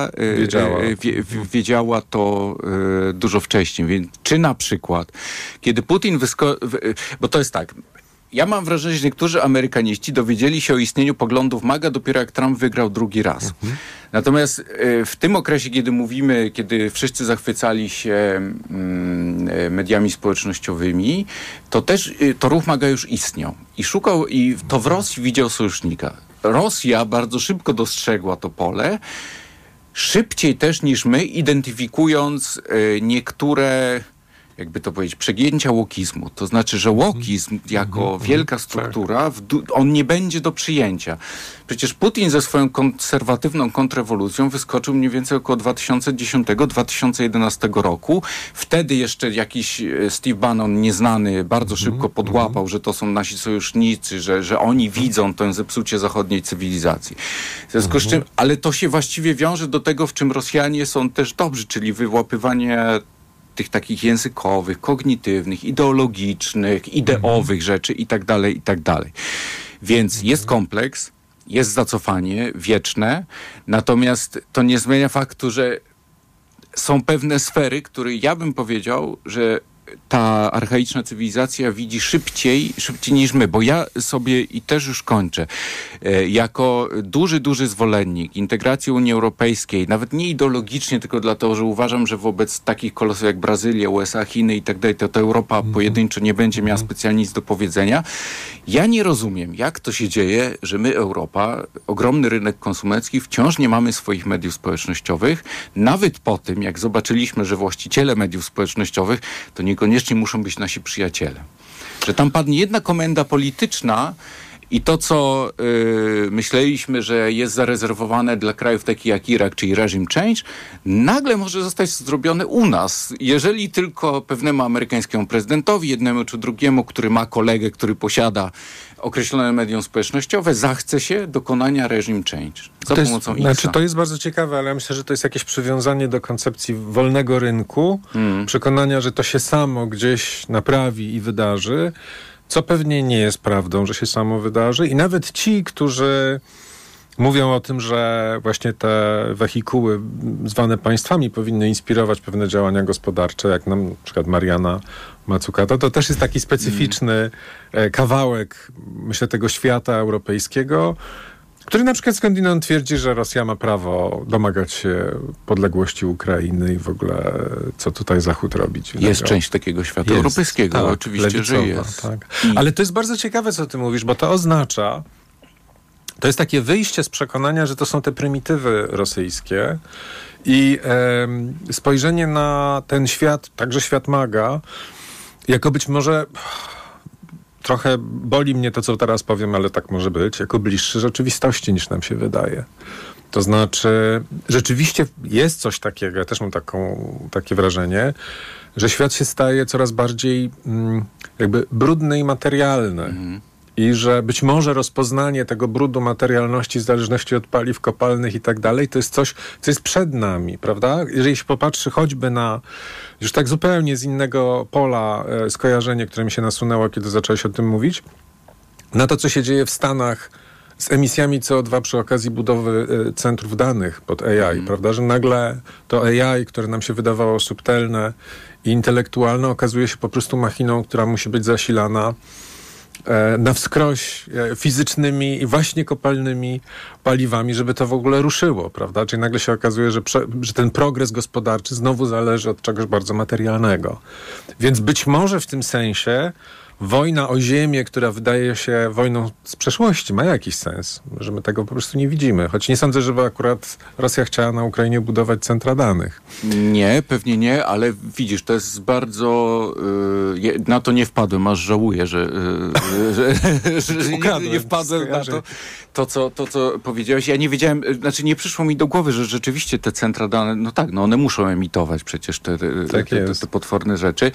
wiedziała to dużo wcześniej. Więc czy na przykład, kiedy Putin bo to jest tak, ja mam wrażenie, że niektórzy Amerykaniści dowiedzieli się o istnieniu poglądów MAGA dopiero jak Trump wygrał drugi raz. Natomiast w tym okresie, kiedy wszyscy zachwycali się mediami społecznościowymi, to też to ruch MAGA już istniał. I to w Rosji widział sojusznika. Rosja bardzo szybko dostrzegła to pole, szybciej też niż my, identyfikując niektóre, jakby to powiedzieć, przegięcia łokizmu. To znaczy, że łokizm jako wielka struktura, on nie będzie do przyjęcia. Przecież Putin ze swoją konserwatywną kontrrewolucją wyskoczył mniej więcej około 2010-2011 roku. Wtedy jeszcze jakiś Steve Bannon nieznany bardzo szybko podłapał, że to są nasi sojusznicy, że oni widzą to zepsucie zachodniej cywilizacji. W związku z czym, ale to się właściwie wiąże do tego, w czym Rosjanie są też dobrzy, czyli wyłapywanie tych takich językowych, kognitywnych, ideologicznych, ideowych rzeczy i tak dalej, i tak dalej. Więc jest kompleks, jest zacofanie wieczne, natomiast to nie zmienia faktu, że są pewne sfery, które ja bym powiedział, że ta archaiczna cywilizacja widzi szybciej niż my, bo ja sobie, i też już kończę, jako duży zwolennik integracji Unii Europejskiej, nawet nie ideologicznie, tylko dlatego, że uważam, że wobec takich kolosów jak Brazylia, USA, Chiny i tak dalej, to Europa pojedynczo nie będzie miała specjalnie nic do powiedzenia. Ja nie rozumiem, jak to się dzieje, że my, Europa, ogromny rynek konsumencki, wciąż nie mamy swoich mediów społecznościowych, nawet po tym, jak zobaczyliśmy, że właściciele mediów społecznościowych to niekoniecznie muszą być nasi przyjaciele. Że tam padnie jedna komenda polityczna i to, co myśleliśmy, że jest zarezerwowane dla krajów takich jak Irak, czyli regime change, nagle może zostać zrobione u nas. Jeżeli tylko pewnemu amerykańskiemu prezydentowi, jednemu czy drugiemu, który ma kolegę, który posiada określone medium społecznościowe, zachce się dokonania regime change za pomocą X. Znaczy, to jest bardzo ciekawe, ale ja myślę, że to jest jakieś przywiązanie do koncepcji wolnego rynku, przekonania, że to się samo gdzieś naprawi i wydarzy, co pewnie nie jest prawdą, że się samo wydarzy. I nawet ci, którzy mówią o tym, że właśnie te wehikuły zwane państwami powinny inspirować pewne działania gospodarcze, jak nam na przykład Mariana Mazzucato, to też jest taki specyficzny kawałek, myślę, tego świata europejskiego, który na przykład skądinąd twierdzi, że Rosja ma prawo domagać się podległości Ukrainy i w ogóle co tutaj Zachód robić. Jest część takiego świata europejskiego, tak, oczywiście, że jest. Tak. Ale to jest bardzo ciekawe, co ty mówisz, bo to oznacza, to jest takie wyjście z przekonania, że to są te prymitywy rosyjskie i spojrzenie na ten świat, także świat MAGA, jako być może... Trochę boli mnie to, co teraz powiem, ale tak może być, jako bliższy rzeczywistości niż nam się wydaje. To znaczy, rzeczywiście jest coś takiego, ja też mam takie wrażenie, że świat się staje coraz bardziej jakby brudny i materialny. I że być może rozpoznanie tego brudu materialności w zależności od paliw kopalnych i tak dalej, to jest coś, co jest przed nami, prawda? Jeżeli się popatrzy choćby na już tak zupełnie z innego pola skojarzenie, które mi się nasunęło, kiedy zacząłeś o tym mówić, na to, co się dzieje w Stanach z emisjami CO2 przy okazji budowy centrów danych pod AI, prawda? Że nagle to AI, które nam się wydawało subtelne i intelektualne, okazuje się po prostu machiną, która musi być zasilana na wskroś fizycznymi i właśnie kopalnymi paliwami, żeby to w ogóle ruszyło, prawda? Czyli nagle się okazuje, że ten progres gospodarczy znowu zależy od czegoś bardzo materialnego. Więc być może w tym sensie wojna o ziemię, która wydaje się wojną z przeszłości, ma jakiś sens, że my tego po prostu nie widzimy. Choć nie sądzę, żeby akurat Rosja chciała na Ukrainie budować centra danych. Nie, pewnie nie, ale widzisz, to jest bardzo... na to nie wpadłem, aż żałuję, że nie wpadłem na to, co powiedziałeś. Ja nie wiedziałem, znaczy nie przyszło mi do głowy, że rzeczywiście te centra dane, no tak, no one muszą emitować przecież te potworne rzeczy.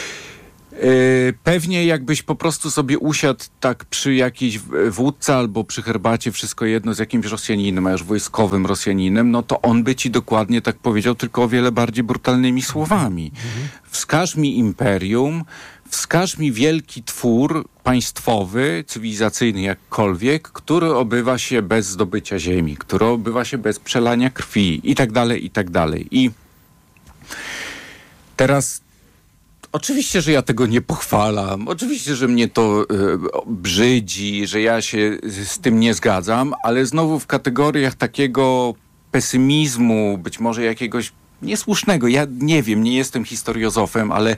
Pewnie jakbyś po prostu sobie usiadł tak przy jakiejś wódce albo przy herbacie, wszystko jedno, z jakimś Rosjaninem, a już wojskowym Rosjaninem, no to on by ci dokładnie tak powiedział, tylko o wiele bardziej brutalnymi słowami. Wskaż mi imperium, wskaż mi wielki twór państwowy, cywilizacyjny jakkolwiek, który obywa się bez zdobycia ziemi, który obywa się bez przelania krwi i tak dalej, i tak dalej. I teraz oczywiście, że ja tego nie pochwalam. Oczywiście, że mnie to brzydzi, że ja się z tym nie zgadzam, ale znowu w kategoriach takiego pesymizmu, być może jakiegoś niesłusznego, ja nie wiem, nie jestem historiozofem, ale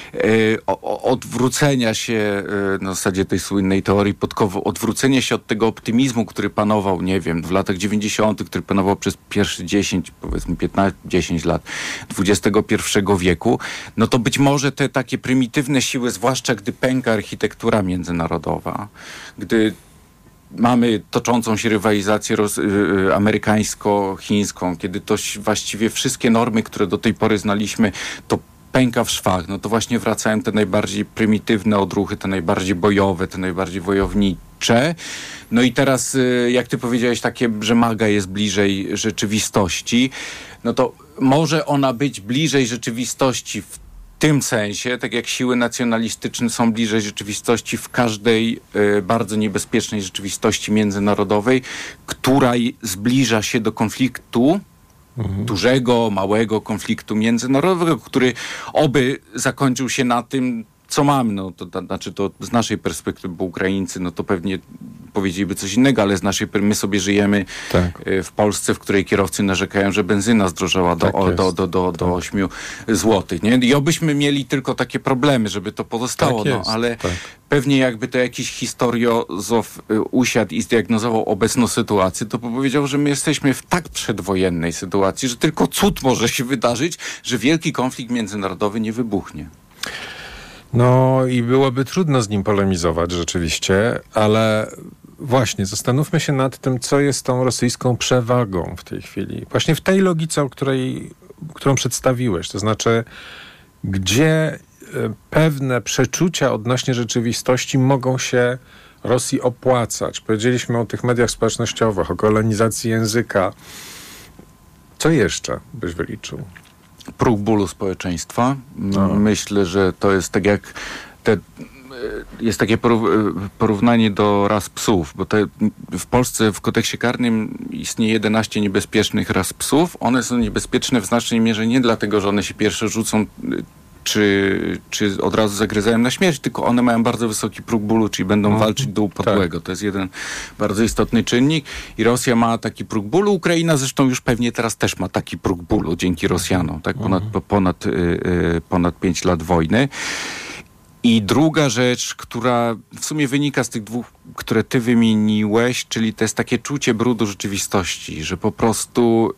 odwrócenia się na zasadzie tej słynnej teorii Podkowy, odwrócenia się od tego optymizmu, który panował, nie wiem, w latach 90., który panował przez pierwsze 10, powiedzmy 10 lat XXI wieku, no to być może te takie prymitywne siły, zwłaszcza gdy pęka architektura międzynarodowa, gdy mamy toczącą się rywalizację amerykańsko-chińską, kiedy to właściwie wszystkie normy, które do tej pory znaliśmy, to pęka w szwach, no to właśnie wracają te najbardziej prymitywne odruchy, te najbardziej bojowe, te najbardziej wojownicze. No i teraz, jak ty powiedziałeś, takie, że maga jest bliżej rzeczywistości, no to może ona być bliżej rzeczywistości w tym sensie, tak jak siły nacjonalistyczne są bliżej rzeczywistości w każdej bardzo niebezpiecznej rzeczywistości międzynarodowej, która zbliża się do konfliktu, dużego, małego konfliktu międzynarodowego, który oby zakończył się na tym, co mamy. No, to znaczy to z naszej perspektywy, bo Ukraińcy, no to pewnie powiedzieliby coś innego, ale z naszej my sobie żyjemy w Polsce, w której kierowcy narzekają, że benzyna zdrożała do 8 zł. Nie? I obyśmy mieli tylko takie problemy, żeby to pozostało. Ale pewnie jakby to jakiś historiozof usiadł i zdiagnozował obecną sytuację, to powiedział, że my jesteśmy w tak przedwojennej sytuacji, że tylko cud może się wydarzyć, że wielki konflikt międzynarodowy nie wybuchnie. No i byłoby trudno z nim polemizować rzeczywiście, ale właśnie zastanówmy się nad tym, co jest tą rosyjską przewagą w tej chwili. Właśnie w tej logice, którą przedstawiłeś. To znaczy, gdzie pewne przeczucia odnośnie rzeczywistości mogą się Rosji opłacać. Powiedzieliśmy o tych mediach społecznościowych, o kolonizacji języka. Co jeszcze byś wyliczył? Próg bólu społeczeństwa. Myślę, że to jest tak jak jest takie porównanie do ras psów, bo w Polsce w kodeksie karnym istnieje 11 niebezpiecznych ras psów. One są niebezpieczne w znacznej mierze nie dlatego, że one się pierwsze rzucą czy od razu zagryzają na śmierć, tylko one mają bardzo wysoki próg bólu, czyli będą walczyć do upadłego. To jest jeden bardzo istotny czynnik i Rosja ma taki próg bólu. Ukraina zresztą już pewnie teraz też ma taki próg bólu dzięki Rosjanom, tak? Ponad 5 lat wojny. I druga rzecz, która w sumie wynika z tych dwóch, które ty wymieniłeś, czyli to jest takie czucie brudu rzeczywistości, że po prostu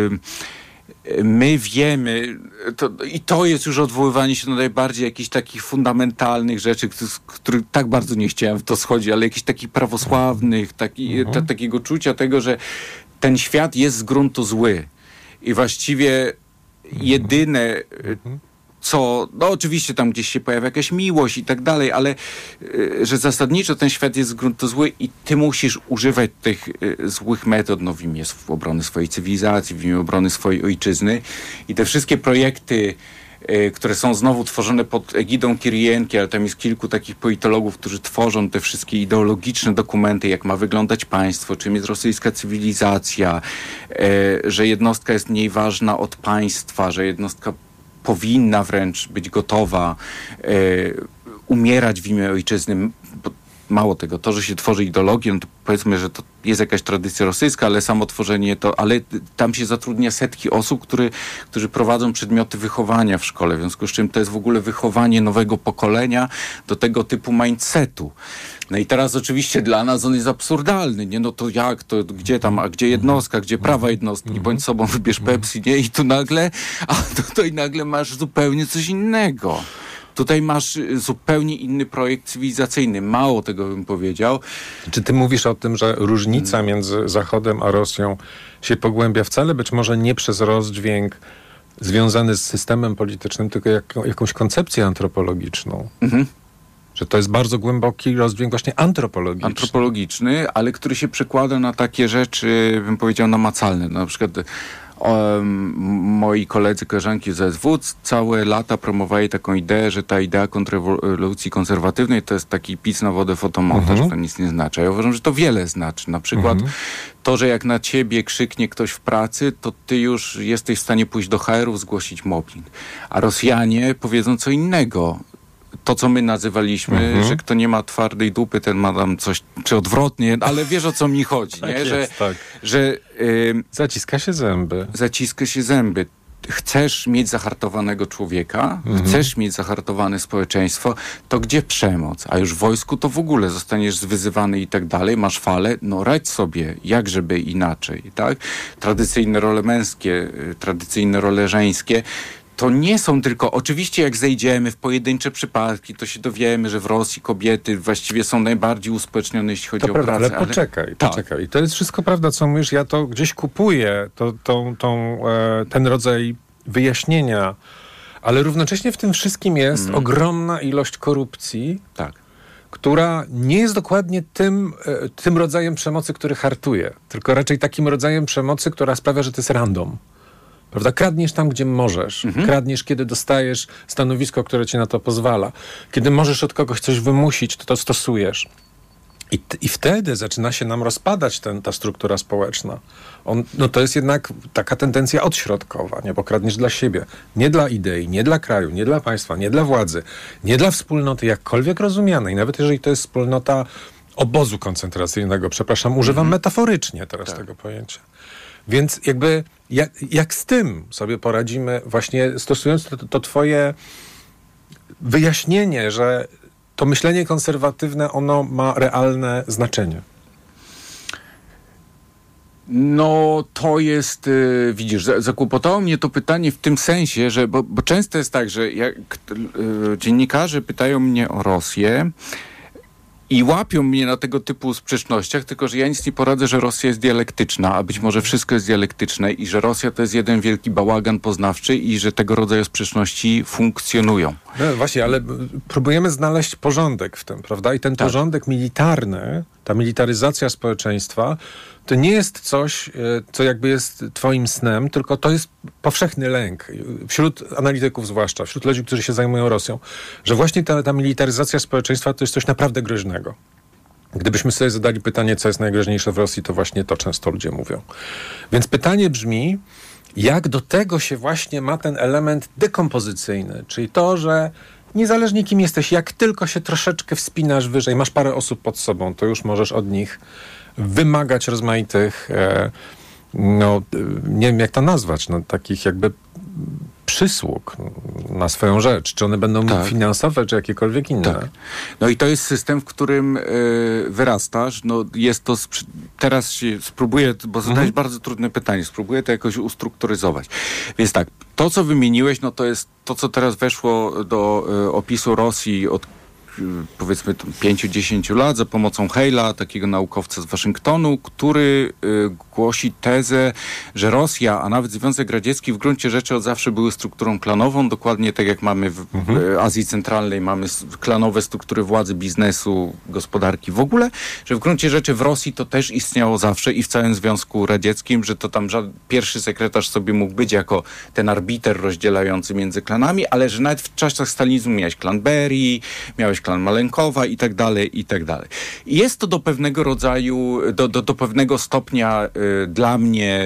my wiemy, to jest już odwoływanie się do najbardziej jakichś takich fundamentalnych rzeczy, których tak bardzo nie chciałem w to schodzić, ale jakichś takich prawosławnych, takiego czucia tego, że ten świat jest z gruntu zły. I właściwie jedyne co, no oczywiście tam gdzieś się pojawia jakaś miłość i tak dalej, ale że zasadniczo ten świat jest z gruntu zły i ty musisz używać tych złych metod, no w imię obrony swojej cywilizacji, w imię obrony swojej ojczyzny i te wszystkie projekty, które są znowu tworzone pod egidą Kirienki, ale tam jest kilku takich politologów, którzy tworzą te wszystkie ideologiczne dokumenty, jak ma wyglądać państwo, czym jest rosyjska cywilizacja, że jednostka jest mniej ważna od państwa, że jednostka powinna wręcz być gotowa umierać w imię ojczyzny. mało tego, to, że się tworzy ideologię, no to powiedzmy, że to jest jakaś tradycja rosyjska, ale samo tworzenie to, ale tam się zatrudnia setki osób, którzy prowadzą przedmioty wychowania w szkole, w związku z czym to jest w ogóle wychowanie nowego pokolenia do tego typu mindsetu. No i teraz oczywiście dla nas on jest absurdalny, nie? No to jak, to gdzie tam, a gdzie jednostka, gdzie prawa jednostki, bądź sobą wybierz Pepsi, nie? I tu nagle, a tutaj nagle masz zupełnie coś innego. Tutaj masz zupełnie inny projekt cywilizacyjny. Mało tego bym powiedział. Czy ty mówisz o tym, że różnica między Zachodem a Rosją się pogłębia wcale być może nie przez rozdźwięk związany z systemem politycznym, tylko jakąś koncepcję antropologiczną? Że to jest bardzo głęboki rozdźwięk właśnie antropologiczny. Antropologiczny, ale który się przekłada na takie rzeczy, bym powiedział, namacalne. Na przykład moi koledzy, koleżanki z SW całe lata promowali taką ideę, że ta idea kontrrewolucji konserwatywnej to jest taki pic na wodę fotomontaż, to nic nie znaczy. Ja uważam, że to wiele znaczy. Na przykład to, że jak na ciebie krzyknie ktoś w pracy, to ty już jesteś w stanie pójść do HR-ów, zgłosić mobbing. A Rosjanie powiedzą co innego. To, co my nazywaliśmy, że kto nie ma twardej dupy, ten ma tam coś, czy odwrotnie, ale wiesz, o co mi chodzi, nie? Że zaciska się zęby. Zaciska się zęby. Chcesz mieć zahartowanego człowieka, chcesz mieć zahartowane społeczeństwo, to gdzie przemoc? A już w wojsku to w ogóle zostaniesz zwyzywany i tak dalej, masz falę, no radź sobie, jak żeby inaczej, tak? Tradycyjne role męskie, tradycyjne role żeńskie, to nie są tylko, oczywiście jak zejdziemy w pojedyncze przypadki, to się dowiemy, że w Rosji kobiety właściwie są najbardziej uspołecznione, jeśli chodzi o pracę. Ale poczekaj. I to jest wszystko prawda, co mówisz, ja to gdzieś kupuję, ten rodzaj wyjaśnienia, ale równocześnie w tym wszystkim jest ogromna ilość korupcji, która nie jest dokładnie tym rodzajem przemocy, który hartuje, tylko raczej takim rodzajem przemocy, która sprawia, że to jest random. Prawda? Kradniesz tam, gdzie możesz. Kradniesz, kiedy dostajesz stanowisko, które ci na to pozwala. Kiedy możesz od kogoś coś wymusić, to stosujesz. I wtedy zaczyna się nam rozpadać ta struktura społeczna. To jest jednak taka tendencja odśrodkowa, nie? Bo kradniesz dla siebie. Nie dla idei, nie dla kraju, nie dla państwa, nie dla władzy, nie dla wspólnoty, jakkolwiek rozumianej. Nawet jeżeli to jest wspólnota obozu koncentracyjnego, używam metaforycznie teraz tego pojęcia. Więc jakby jak z tym sobie poradzimy, właśnie stosując to twoje wyjaśnienie, że to myślenie konserwatywne, ono ma realne znaczenie. No to jest, widzisz, zakłopotało mnie to pytanie w tym sensie, że, bo często jest tak, że dziennikarze pytają mnie o Rosję, i łapią mnie na tego typu sprzecznościach, tylko że ja nic nie poradzę, że Rosja jest dialektyczna, a być może wszystko jest dialektyczne i że Rosja to jest jeden wielki bałagan poznawczy i że tego rodzaju sprzeczności funkcjonują. No właśnie, ale próbujemy znaleźć porządek w tym, prawda? I ten porządek militarny, ta militaryzacja społeczeństwa, to nie jest coś, co jakby jest twoim snem, tylko to jest powszechny lęk. Wśród analityków zwłaszcza, wśród ludzi, którzy się zajmują Rosją, że właśnie ta militaryzacja społeczeństwa to jest coś naprawdę groźnego. Gdybyśmy sobie zadali pytanie, co jest najgroźniejsze w Rosji, to właśnie to często ludzie mówią. Więc pytanie brzmi, jak do tego się właśnie ma ten element dekompozycyjny, czyli to, że niezależnie kim jesteś, jak tylko się troszeczkę wspinasz wyżej, masz parę osób pod sobą, to już możesz od nich wymagać rozmaitych, nie wiem jak to nazwać, takich jakby przysług na swoją rzecz. Czy one będą finansowe, czy jakiekolwiek inne. Tak. No i to jest system, w którym wyrastasz. No jest to, teraz się spróbuję, bo zadałeś bardzo trudne pytanie, spróbuję to jakoś ustrukturyzować. Więc tak, to co wymieniłeś, no to jest to, co teraz weszło do opisu Rosji od powiedzmy 5-10 lat za pomocą Hale'a, takiego naukowca z Waszyngtonu, który głosi tezę, że Rosja, a nawet Związek Radziecki w gruncie rzeczy od zawsze były strukturą klanową, dokładnie tak jak mamy w Azji Centralnej, mamy klanowe struktury władzy, biznesu, gospodarki w ogóle, że w gruncie rzeczy w Rosji to też istniało zawsze i w całym Związku Radzieckim, że to tam pierwszy sekretarz sobie mógł być jako ten arbiter rozdzielający między klanami, ale że nawet w czasach stalinizmu miałeś klan Berii, miałeś klan Maleńkowa i tak dalej, i tak dalej. I jest to do pewnego rodzaju, do pewnego stopnia dla mnie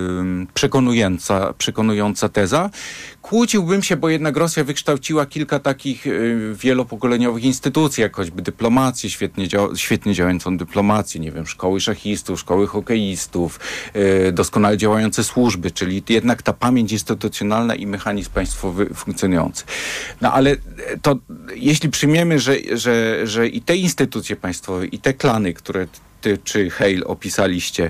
przekonująca teza. Kłóciłbym się, bo jednak Rosja wykształciła kilka takich wielopokoleniowych instytucji, jak choćby dyplomację, świetnie działającą dyplomację, nie wiem, szkoły szachistów, szkoły hokeistów, doskonale działające służby, czyli jednak ta pamięć instytucjonalna i mechanizm państwowy funkcjonujący. No ale to, jeśli przyjmiemy, że i te instytucje państwowe, i te klany, które ty czy Hale opisaliście,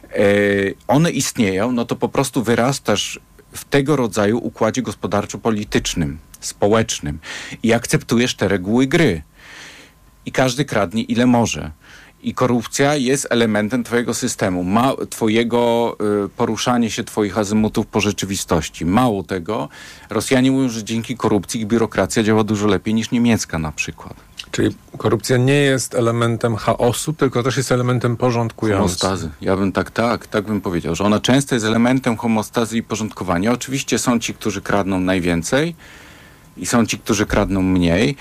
one istnieją, no to po prostu wyrastasz w tego rodzaju układzie gospodarczo-politycznym, społecznym i akceptujesz te reguły gry. I każdy kradnie ile może. I korupcja jest elementem twojego systemu, twojego poruszanie się twoich azymutów po rzeczywistości. Mało tego, Rosjanie mówią, że dzięki korupcji ich biurokracja działa dużo lepiej niż niemiecka na przykład. Czyli korupcja nie jest elementem chaosu, tylko też jest elementem porządkującym. Homostazy. Ja bym tak bym powiedział, że ona często jest elementem homostazy i porządkowania. Oczywiście są ci, którzy kradną najwięcej i są ci, którzy kradną mniej.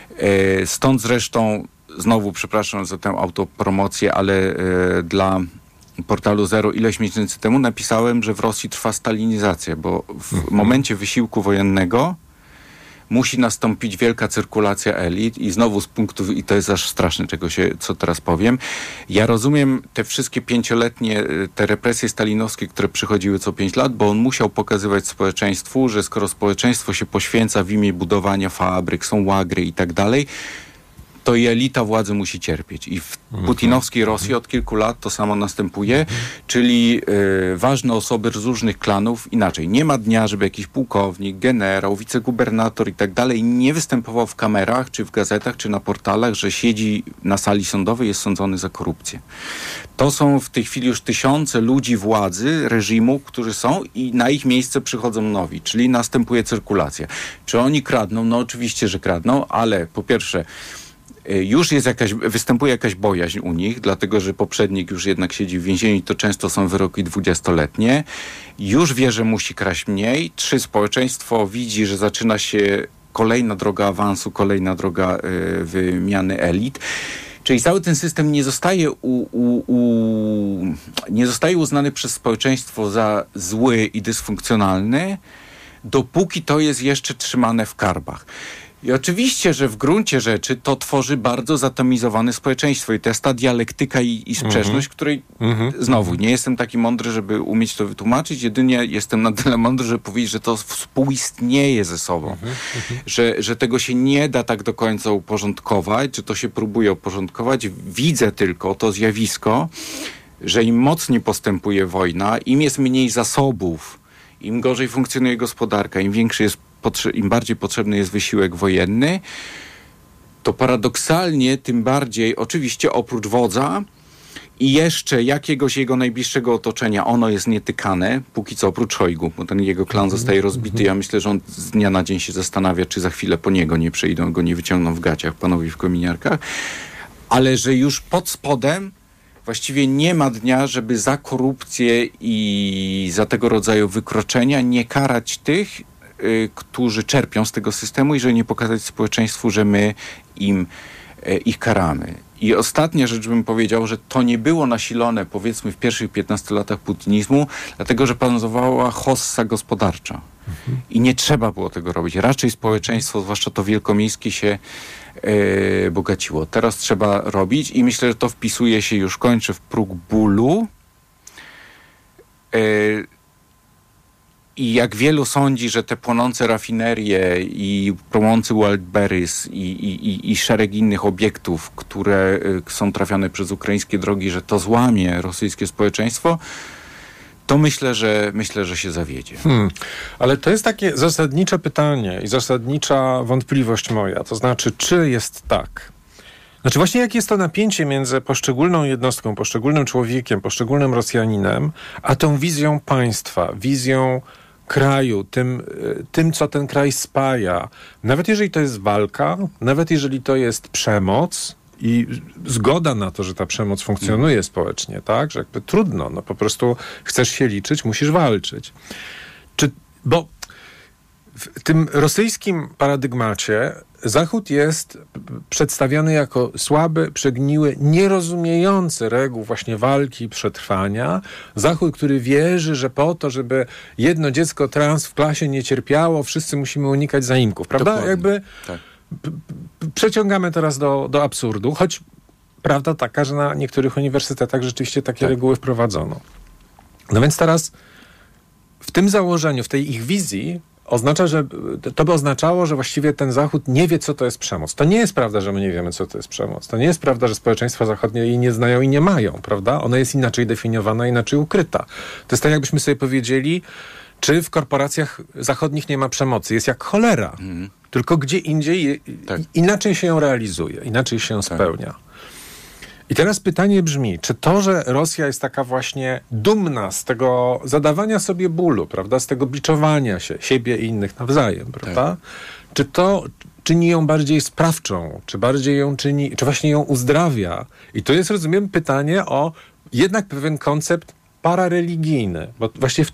Stąd zresztą, znowu przepraszam za tę autopromocję, ale dla portalu Zero ileś miesięcy temu napisałem, że w Rosji trwa stalinizacja, bo w momencie wysiłku wojennego musi nastąpić wielka cyrkulacja elit i znowu z punktu, i to jest aż straszne, co teraz powiem, ja rozumiem te wszystkie 5-letnie, te represje stalinowskie, które przychodziły co 5 lat, bo on musiał pokazywać społeczeństwu, że skoro społeczeństwo się poświęca w imię budowania fabryk, są łagry i tak dalej, to i elita władzy musi cierpieć. I w putinowskiej Rosji od kilku lat to samo następuje, czyli ważne osoby z różnych klanów, inaczej, nie ma dnia, żeby jakiś pułkownik, generał, wicegubernator i tak dalej nie występował w kamerach, czy w gazetach, czy na portalach, że siedzi na sali sądowej, jest sądzony za korupcję. To są w tej chwili już tysiące ludzi władzy, reżimu, którzy są i na ich miejsce przychodzą nowi, czyli następuje cyrkulacja. Czy oni kradną? No oczywiście, że kradną, ale po pierwsze już występuje jakaś bojaźń u nich, dlatego że poprzednik już jednak siedzi w więzieniu i to często są wyroki 20-letnie. Już wie, że musi kraść mniej. 3, społeczeństwo widzi, że zaczyna się kolejna droga awansu, kolejna droga wymiany elit. Czyli cały ten system nie zostaje uznany przez społeczeństwo za zły i dysfunkcjonalny, dopóki to jest jeszcze trzymane w karbach. I oczywiście, że w gruncie rzeczy to tworzy bardzo zatomizowane społeczeństwo i to jest ta dialektyka i sprzeczność, której znowu nie jestem taki mądry, żeby umieć to wytłumaczyć, jedynie jestem na tyle mądry, żeby powiedzieć, że to współistnieje ze sobą, że tego się nie da tak do końca uporządkować, że to się próbuje uporządkować. Widzę tylko to zjawisko, że im mocniej postępuje wojna, im jest mniej zasobów, im gorzej funkcjonuje gospodarka, im bardziej potrzebny jest wysiłek wojenny, to paradoksalnie tym bardziej, oczywiście oprócz wodza i jeszcze jakiegoś jego najbliższego otoczenia, ono jest nietykane, póki co oprócz Szojgu, bo ten jego klan zostaje rozbity. Ja myślę, że on z dnia na dzień się zastanawia, czy za chwilę po niego nie przyjdą, go nie wyciągną w gaciach panowie w kominiarkach, ale że już pod spodem właściwie nie ma dnia, żeby za korupcję i za tego rodzaju wykroczenia nie karać tych, którzy czerpią z tego systemu i że nie pokazać społeczeństwu, że my ich karamy. I ostatnia rzecz bym powiedział, że to nie było nasilone powiedzmy w pierwszych 15 latach putinizmu, dlatego że panowała hossa gospodarcza. I nie trzeba było tego robić. Raczej społeczeństwo, zwłaszcza to wielkomiejskie, się bogaciło. Teraz trzeba robić i myślę, że to wpisuje się, już kończę, w próg bólu. I jak wielu sądzi, że te płonące rafinerie i płonący Wildberries i szereg innych obiektów, które są trafiane przez ukraińskie drogi, że to złamie rosyjskie społeczeństwo, to myślę, że się zawiedzie. Ale to jest takie zasadnicze pytanie i zasadnicza wątpliwość moja. To znaczy, czy jest tak? Znaczy właśnie jakie jest to napięcie między poszczególną jednostką, poszczególnym człowiekiem, poszczególnym Rosjaninem, a tą wizją państwa, wizją kraju, tym, co ten kraj spaja. Nawet jeżeli to jest walka, nawet jeżeli to jest przemoc i zgoda na to, że ta przemoc funkcjonuje społecznie, tak? Że jakby trudno, no po prostu chcesz się liczyć, musisz walczyć. Bo w tym rosyjskim paradygmacie Zachód jest przedstawiany jako słaby, przegniły, nierozumiejący reguł właśnie walki i przetrwania. Zachód, który wierzy, że po to, żeby jedno dziecko trans w klasie nie cierpiało, wszyscy musimy unikać zaimków, prawda? Dokładnie. Jakby tak. przeciągamy teraz do absurdu, choć prawda taka, że na niektórych uniwersytetach rzeczywiście takie reguły wprowadzono. No więc teraz w tym założeniu, w tej ich wizji oznacza, że to by oznaczało, że właściwie ten Zachód nie wie, co to jest przemoc. To nie jest prawda, że my nie wiemy, co to jest przemoc. To nie jest prawda, że społeczeństwa zachodnie jej nie znają i nie mają, prawda? Ona jest inaczej definiowana, inaczej ukryta. To jest tak, jakbyśmy sobie powiedzieli, czy w korporacjach zachodnich nie ma przemocy. Jest jak cholera. Tylko gdzie indziej inaczej się ją realizuje, inaczej się ją spełnia. I teraz pytanie brzmi, czy to, że Rosja jest taka właśnie dumna z tego zadawania sobie bólu, prawda, z tego biczowania się, siebie i innych nawzajem, prawda, czy to czyni ją bardziej sprawczą, czy bardziej ją czyni, czy właśnie ją uzdrawia? I to jest, rozumiem, pytanie o jednak pewien koncept parareligijny, bo właściwie